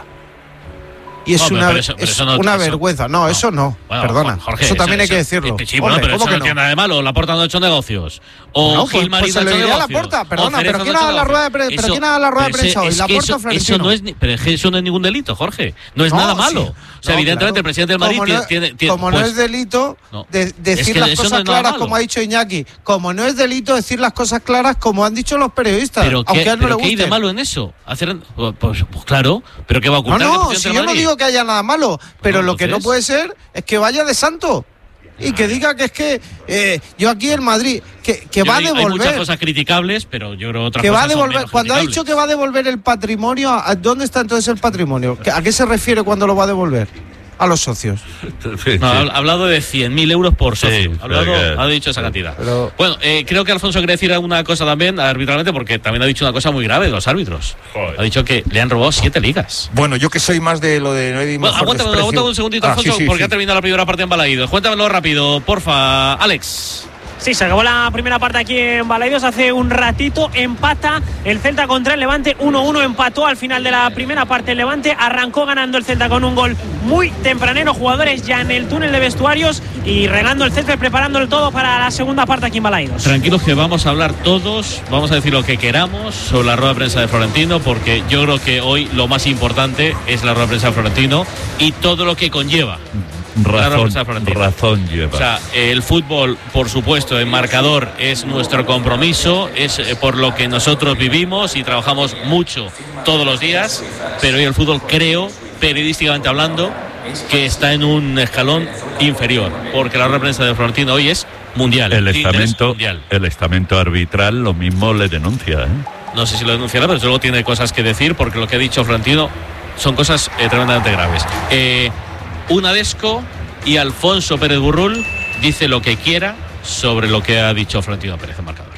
Y es No, pero- una, pero eso- pero es eso no- una eso- vergüenza. No, eso no. Bueno, Perdona. Jorge, eso también hay que eso- decirlo. Sí, bueno, Hombre, pero ¿cómo eso que no tiene nada de malo. Laporta no ha hecho negocios. O No, pues- Gil pues Marino se ha lo hecho diré a negocios. Laporta, perdona, O Cerezo pero no ¿quién ha hecho haga la rueda de negocios. pre- pero Eso- quién haga la rueda de pero prensa hoy? es que ¿Laporta o eso- Florentino? Eso no es, ni- pero es que eso no es ningún delito, Jorge. No es No, nada sí. malo. O sea, No, evidentemente claro. el presidente del Madrid Como tiene, no- tiene- tiene- como pues, no es delito no. de- decir Es que las eso no cosas es nada claras, malo. como ha dicho Iñaki. Como no es delito decir las cosas claras, como han dicho los periodistas. Pero, aunque ¿qué, a él no pero le ¿qué hay de guste. malo en eso? Hacer, pues, pues claro, pero ¿qué va a No, ocultar el no, presidente si del yo no Madrid? digo que haya nada malo, pero No, lo que no entonces- puede ser es que vaya de santo y que diga que es que eh, yo aquí en Madrid, que, que Yo va a digo, Hay muchas devolver, cosas criticables, pero yo creo otras que va a cosas son devolver, menos cuando ha criticables. dicho que va a devolver el patrimonio, ¿a dónde está entonces el patrimonio? ¿A qué se refiere cuando lo va a devolver? A los socios. No, ha ha hablado de cien mil euros por socio. Sí, ha, hablado- pero que- ha dicho esa cantidad. Pero- Bueno, eh, creo que Alfonso quiere decir alguna cosa también arbitralmente, porque también ha dicho una cosa muy grave de los árbitros. Joder. Ha dicho que le han robado siete ligas. Bueno, yo que soy más de lo de no hay Bueno, mejor aguántame, desprecio. aguántame un segundito, Ah, Alfonso, sí, sí, porque sí. ha terminado la primera parte en Balaídos. Cuéntamelo rápido, porfa, Alex. Sí, se acabó la primera parte aquí en Balaidos hace un ratito. Empata el Celta contra el Levante. uno uno empató al final de la primera parte el Levante. Arrancó ganando el Celta con un gol muy tempranero. Jugadores ya en el túnel de vestuarios y regando el Celta, preparándolo todo para la segunda parte aquí en Balaidos. Tranquilos que vamos a hablar todos, vamos a decir lo que queramos sobre la rueda de prensa de Florentino, porque yo creo que hoy lo más importante es la rueda de prensa de Florentino y todo lo que conlleva. La rueda de Razón, prensa de Florentino. razón lleva. O sea, el fútbol, por supuesto, en marcador es nuestro compromiso, es eh, por lo que nosotros vivimos y trabajamos mucho todos los días, pero hoy el fútbol, creo, periodísticamente hablando, que está en un escalón inferior, porque la rueda de prensa de Florentino hoy es mundial. el de interés estamento, mundial. el estamento arbitral lo mismo le denuncia, ¿eh? No sé si lo denunciará, pero luego tiene cosas que decir, porque lo que ha dicho Florentino son cosas eh, tremendamente graves. Eh, Unadesco y Alfonso Pérez Burrul dice lo que quiera sobre lo que ha dicho Florentino Pérez en marcador.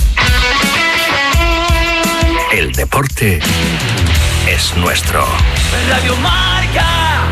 El deporte es nuestro. Radio Marca.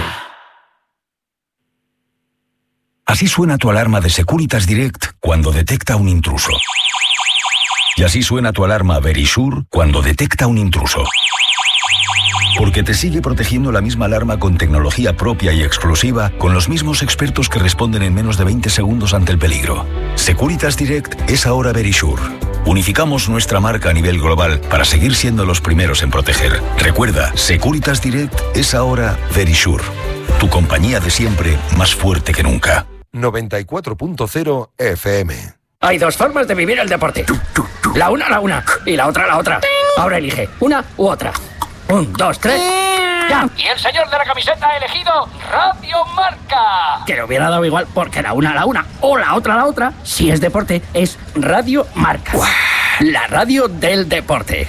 Así suena tu alarma de Securitas Direct cuando detecta un intruso. Y así suena tu alarma Verisure cuando detecta un intruso. Porque te sigue protegiendo la misma alarma con tecnología propia y exclusiva, con los mismos expertos que responden en menos de veinte segundos ante el peligro. Securitas Direct es ahora Verisure. Unificamos nuestra marca a nivel global para seguir siendo los primeros en proteger. Recuerda, Securitas Direct es ahora Verisure. Tu compañía de siempre, más fuerte que nunca. noventa y cuatro punto cero F M. Hay dos formas de vivir el deporte. La una, la una. Y la otra, la otra. Ahora elige una u otra. Un, dos, tres. ¡Ya! Y el señor de la camiseta ha elegido Radio Marca. Que le hubiera dado igual porque la una, la una. O la otra, la otra. Si es deporte, es Radio Marca. La radio del deporte.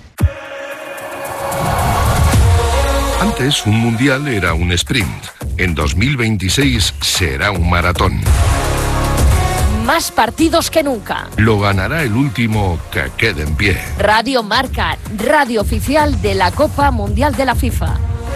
Antes, un mundial era un sprint. En dos mil veintiséis será un maratón. Más partidos que nunca. Lo ganará el último que quede en pie. Radio Marca, radio oficial de la Copa Mundial de la FIFA.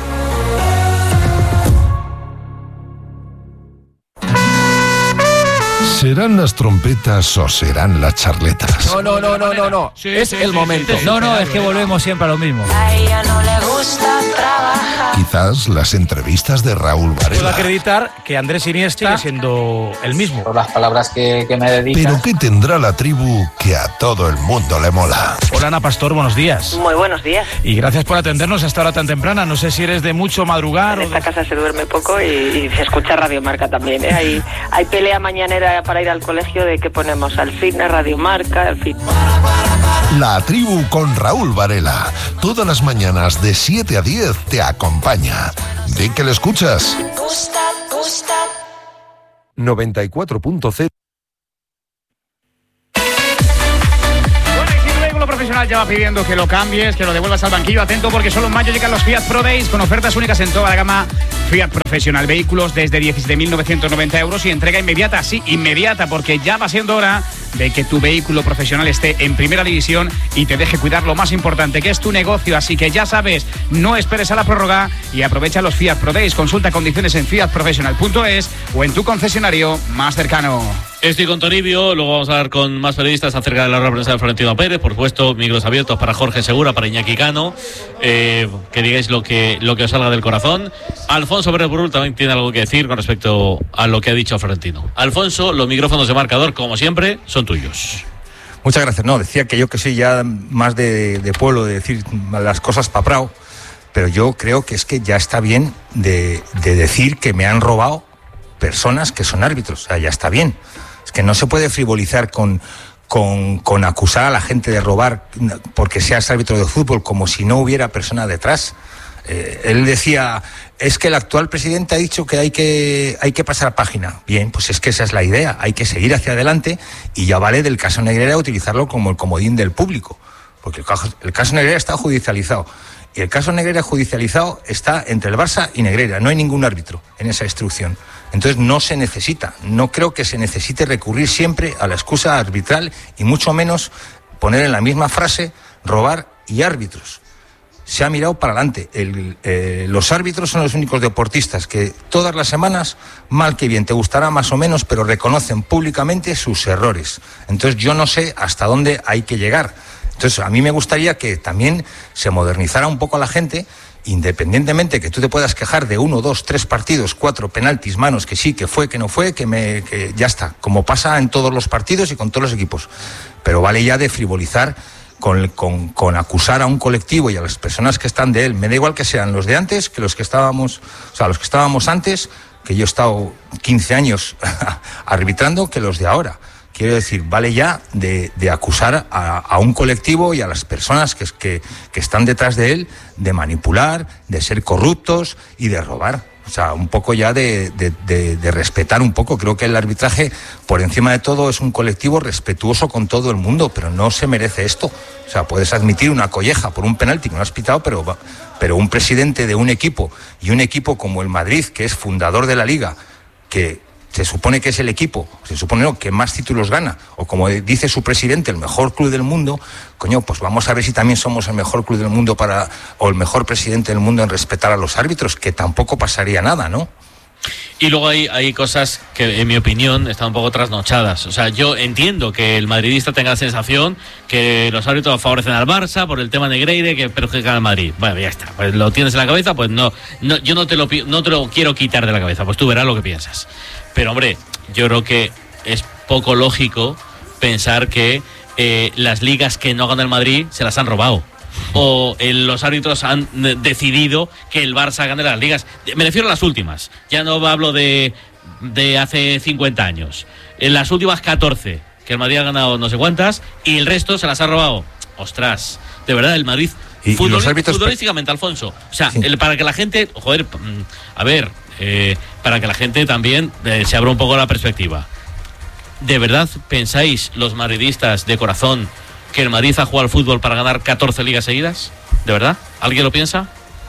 ¿Serán las trompetas o serán las charletas? No, no, no, no, no, no. Sí, es sí, el sí, momento. sí, sí. No, no, es que volvemos siempre a lo mismo. A ella no le gusta trabajar. Quizás las entrevistas de Raúl Puedo Varela. acreditar que Andrés Iniesta sigue siendo el mismo. Por las palabras que, que me dedicas. Pero ¿qué tendrá la tribu que a todo el mundo le mola? Hola Ana Pastor, buenos días. Muy buenos días. Y gracias por atendernos a esta hora tan temprana. No sé si eres de mucho madrugar en o... esta casa se duerme poco y, y se escucha Radio Marca también, ¿eh? Hay, hay pelea mañanera para ir al colegio de que ponemos al fitness, Radio Marca, al fitness. La tribu con Raúl Varela. Todas las mañanas de siete a diez te acompaña. Di que le escuchas. Gusta, gusta. noventa y cuatro punto cero. Profesional ya va pidiendo que lo cambies, que lo devuelvas al banquillo. Atento porque solo en mayo llegan los Fiat Pro Days con ofertas únicas en toda la gama Fiat Profesional. Vehículos desde diecisiete mil novecientos noventa euros y entrega inmediata, sí, inmediata, porque ya va siendo hora de que tu vehículo profesional esté en primera división y te deje cuidar lo más importante, que es tu negocio. Así que ya sabes, no esperes a la prórroga y aprovecha los Fiat Pro Days. Consulta condiciones en fiat profesional punto es o en tu concesionario más cercano. Estoy con Toribio, luego vamos a hablar con más periodistas acerca de la rueda de prensa de Florentino Pérez, por supuesto, micros abiertos para Jorge Segura, para Iñaki Cano, eh, que digáis lo que, lo que os salga del corazón. Alfonso Pérez Burrul también tiene algo que decir con respecto a lo que ha dicho Florentino. Alfonso, los micrófonos de marcador, como siempre, son tuyos. Muchas gracias. No, decía que yo que soy ya más de, de pueblo, de decir las cosas pa' prao, pero yo creo que es que ya está bien de, de decir que me han robado personas que son árbitros. O sea, ya está bien. Es que no se puede frivolizar con, con, con acusar a la gente de robar porque seas árbitro de fútbol como si no hubiera persona detrás. Eh, él decía, es que el actual presidente ha dicho que hay que hay que pasar página. Bien, pues es que esa es la idea, hay que seguir hacia adelante y ya vale del caso Negreira utilizarlo como el comodín del público, porque el caso, el caso Negreira está judicializado y el caso Negreira judicializado está entre el Barça y Negreira, no hay ningún árbitro en esa instrucción. Entonces no se necesita, no creo que se necesite recurrir siempre a la excusa arbitral y mucho menos poner en la misma frase robar y árbitros. Se ha mirado para adelante. El, eh, los árbitros son los únicos deportistas que todas las semanas, mal que bien, te gustará más o menos, pero reconocen públicamente sus errores. Entonces yo no sé hasta dónde hay que llegar. Entonces a mí me gustaría que también se modernizara un poco a la gente, independientemente que tú te puedas quejar de uno, dos, tres partidos, cuatro penaltis, manos, que sí, que fue, que no fue, que me, que ya está, como pasa en todos los partidos y con todos los equipos. Pero vale ya de frivolizar con, con, con acusar a un colectivo y a las personas que están de él. Me da igual que sean los de antes, que los que estábamos, o sea, los que estábamos antes, que yo he estado quince años arbitrando, que los de ahora. Quiero decir, vale ya de, de acusar a, a un colectivo y a las personas que, que, que están detrás de él de manipular, de ser corruptos y de robar. O sea, un poco ya de, de, de, de respetar un poco. Creo que el arbitraje, por encima de todo, es un colectivo respetuoso con todo el mundo, pero no se merece esto. O sea, puedes admitir una colleja por un penalti que no has pitado, pero, pero un presidente de un equipo y un equipo como el Madrid, que es fundador de la Liga, que se supone que es el equipo, se supone no, que más títulos gana, o como dice su presidente, el mejor club del mundo, coño, pues vamos a ver si también somos el mejor club del mundo para, o el mejor presidente del mundo en respetar a los árbitros, que tampoco pasaría nada, ¿no? Y luego hay, hay cosas que, en mi opinión, están un poco trasnochadas. O sea, yo entiendo que el madridista tenga la sensación que los árbitros favorecen al Barça por el tema Negreira que perjudican al Madrid. Bueno, ya está. Pues lo tienes en la cabeza, pues no, no yo no te, lo, no te lo quiero quitar de la cabeza. Pues tú verás lo que piensas. Pero, hombre, yo creo que es poco lógico pensar que eh, las ligas que no gana el Madrid se las han robado. O eh, los árbitros han eh, decidido que el Barça gane las ligas. Me refiero a las últimas. Ya no hablo de, de hace cincuenta años. En las últimas catorce, que el Madrid ha ganado no sé cuántas, y el resto se las ha robado. Ostras, de verdad, el Madrid... Y, Futbol, y los árbitros... futbolísticamente, Alfonso. O sea, sí. el, para que la gente... Joder, a ver... Eh, para que la gente también eh, se abra un poco la perspectiva. ¿De verdad pensáis, los madridistas de corazón, que el Madrid ha jugado al fútbol para ganar catorce ligas seguidas? ¿De verdad? ¿Alguien lo piensa?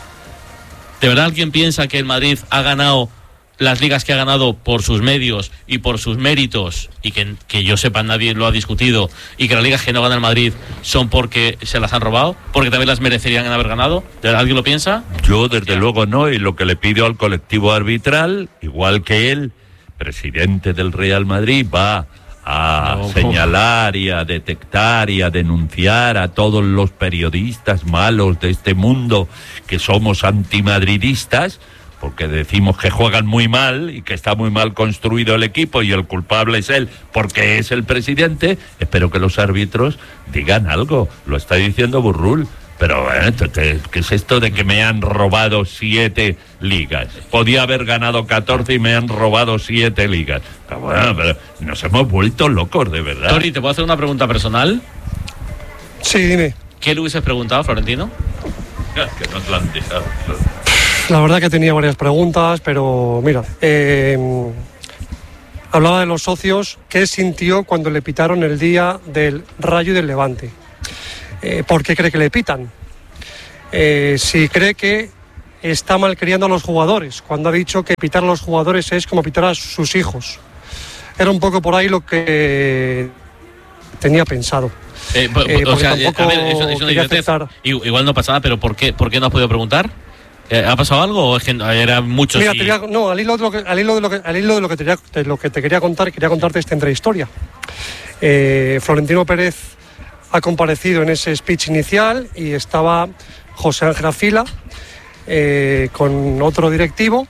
¿De verdad alguien piensa que el Madrid ha ganado las ligas que ha ganado por sus medios y por sus méritos, y que, que yo sepa nadie lo ha discutido, y que las ligas que no gana el Madrid son porque se las han robado, porque también las merecerían haber ganado? ¿De verdad alguien lo piensa? Yo desde luego no, y lo que le pido al colectivo arbitral, igual que él, presidente del Real Madrid, va a No, señalar y a detectar y a denunciar a todos los periodistas malos de este mundo que somos antimadridistas, porque decimos que juegan muy mal y que está muy mal construido el equipo y el culpable es él porque es el presidente. Espero que los árbitros digan algo. Lo está diciendo Burrul. Pero, ¿eh? ¿qué, ¿qué es esto de que me han robado siete ligas? Podía haber ganado catorce y me han robado siete ligas. Pero bueno, pero nos hemos vuelto locos, de verdad. Tori, ¿te puedo hacer una pregunta personal? Sí, dime. ¿Qué le hubieses preguntado, Florentino? Que nos lo han dejado. La verdad que tenía varias preguntas, pero mira, eh, hablaba de los socios. ¿Qué sintió cuando le pitaron el día del Rayo y del Levante? Eh, ¿Por qué cree que le pitan? Eh, si cree que está malcriando a los jugadores, cuando ha dicho que pitar a los jugadores es como pitar a sus hijos. Era un poco por ahí lo que tenía pensado. Eh, po, Eh, o sea, porque a ver, tampoco eso, eso quería idiotez. aceptar. Igual no pasa nada, pero ¿por qué, por qué no has podido preguntar? Eh, ¿Ha pasado algo o es que era mucho? Mira, y... te voy a- no, al hilo de lo que, al hilo de lo que, al hilo de lo que, te, quería- de lo que te quería contar, quería contarte esta intrahistoria. Eh, Florentino Pérez ha comparecido en ese speech inicial y estaba José Ángel Afila eh, con otro directivo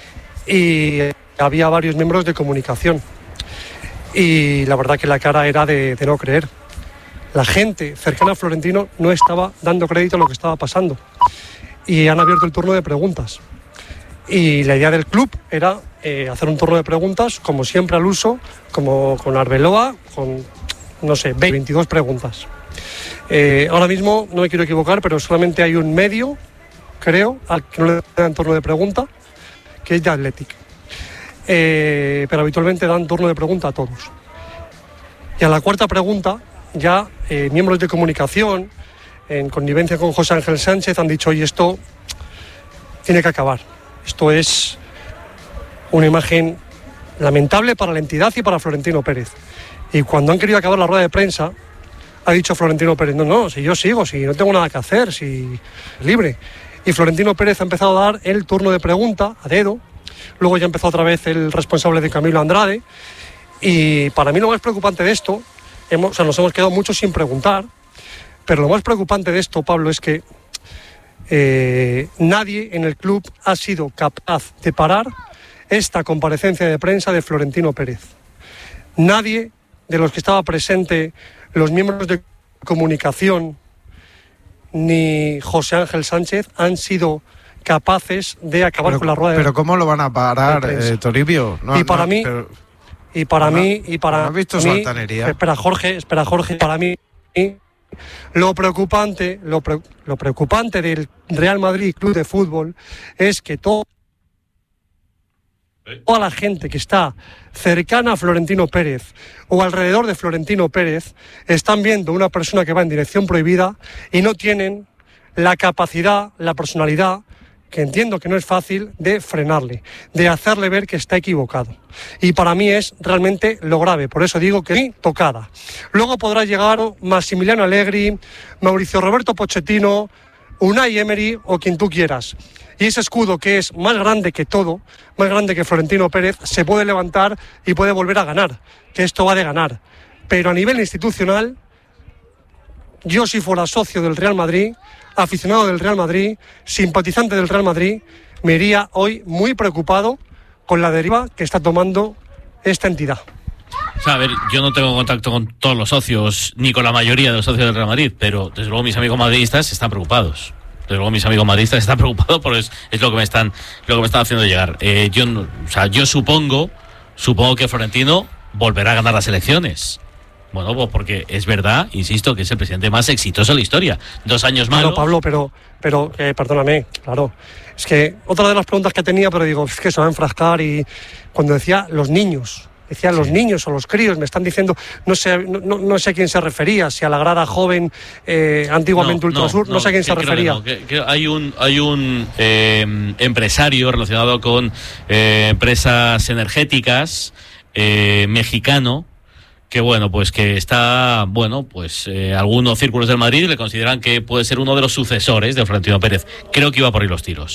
y había varios miembros de comunicación. Y la verdad que la cara era de, de no creer. La gente cercana a Florentino no estaba dando crédito a lo que estaba pasando. Y han abierto el turno de preguntas. Y la idea del club era eh, hacer un turno de preguntas, como siempre al uso, como con Arbeloa, con, no sé, veintidós preguntas. Eh, ahora mismo, no me quiero equivocar, pero solamente hay un medio, creo, al que no le dan turno de pregunta, que es The Athletic. Eh, pero habitualmente dan turno de pregunta a todos. Y a la cuarta pregunta, ya eh, miembros de comunicación, en connivencia con José Ángel Sánchez, han dicho, oye, esto tiene que acabar. Esto es una imagen lamentable para la entidad y para Florentino Pérez. Y cuando han querido acabar la rueda de prensa, ha dicho Florentino Pérez, no, no, si yo sigo, si no tengo nada que hacer, si libre. Y Florentino Pérez ha empezado a dar el turno de pregunta a dedo. Luego ya empezó otra vez el responsable de Camilo Andrade. Y para mí lo más preocupante de esto, hemos, o sea, nos hemos quedado mucho sin preguntar, pero lo más preocupante de esto, Pablo, es que eh, nadie en el club ha sido capaz de parar esta comparecencia de prensa de Florentino Pérez. Nadie de los que estaba presente, los miembros de comunicación, ni José Ángel Sánchez han sido capaces de acabar Pero, con la rueda de pero ¿cómo lo van a parar, prensa. eh, Toribio? No, y para no, mí, pero- y para ¿No? mí, y para ¿No has visto su mí, altanería? espera Jorge, espera Jorge, para mí lo preocupante, lo, pre- lo preocupante del Real Madrid Club de Fútbol es que todo toda la gente que está cercana a Florentino Pérez o alrededor de Florentino Pérez están viendo una persona que va en dirección prohibida y no tienen la capacidad, la personalidad, que entiendo que no es fácil, de frenarle, de hacerle ver que está equivocado. Y para mí es realmente lo grave, por eso digo que sí, tocada. Luego podrá llegar Massimiliano Allegri, Mauricio Roberto Pochettino, Unai Emery o quien tú quieras. Y ese escudo que es más grande que todo, más grande que Florentino Pérez, se puede levantar y puede volver a ganar, que esto va de ganar. Pero a nivel institucional, yo si fuera socio del Real Madrid, aficionado del Real Madrid, simpatizante del Real Madrid, me iría hoy muy preocupado con la deriva que está tomando esta entidad. O sea, a ver, yo no tengo contacto con todos los socios, ni con la mayoría de los socios del Real Madrid, pero desde luego mis amigos madridistas están preocupados. Desde luego mis amigos madridistas están preocupados porque es, es lo que me están lo que me están haciendo llegar. Eh, yo, no, o sea, yo supongo, supongo que Florentino volverá a ganar las elecciones. Bueno, pues porque es verdad, insisto, que es el presidente más exitoso de la historia. Dos años malos. Claro, Pablo, pero, pero eh, perdóname, claro. Es que otra de las preguntas que tenía, pero digo, es que se va a enfrascar y cuando decía los niños, decía los niños o los críos, me están diciendo, no sé, no, no, no sé a quién se refería, si a la grada joven, eh, antiguamente Ultrasur, no, no, no sé a quién se creo refería. Que no, que, que hay un, hay un eh, empresario relacionado con eh, empresas energéticas eh, mexicano, que bueno, pues que está, bueno, pues eh, algunos círculos del Madrid le consideran que puede ser uno de los sucesores de Florentino Pérez. Creo que iba por ahí los tiros.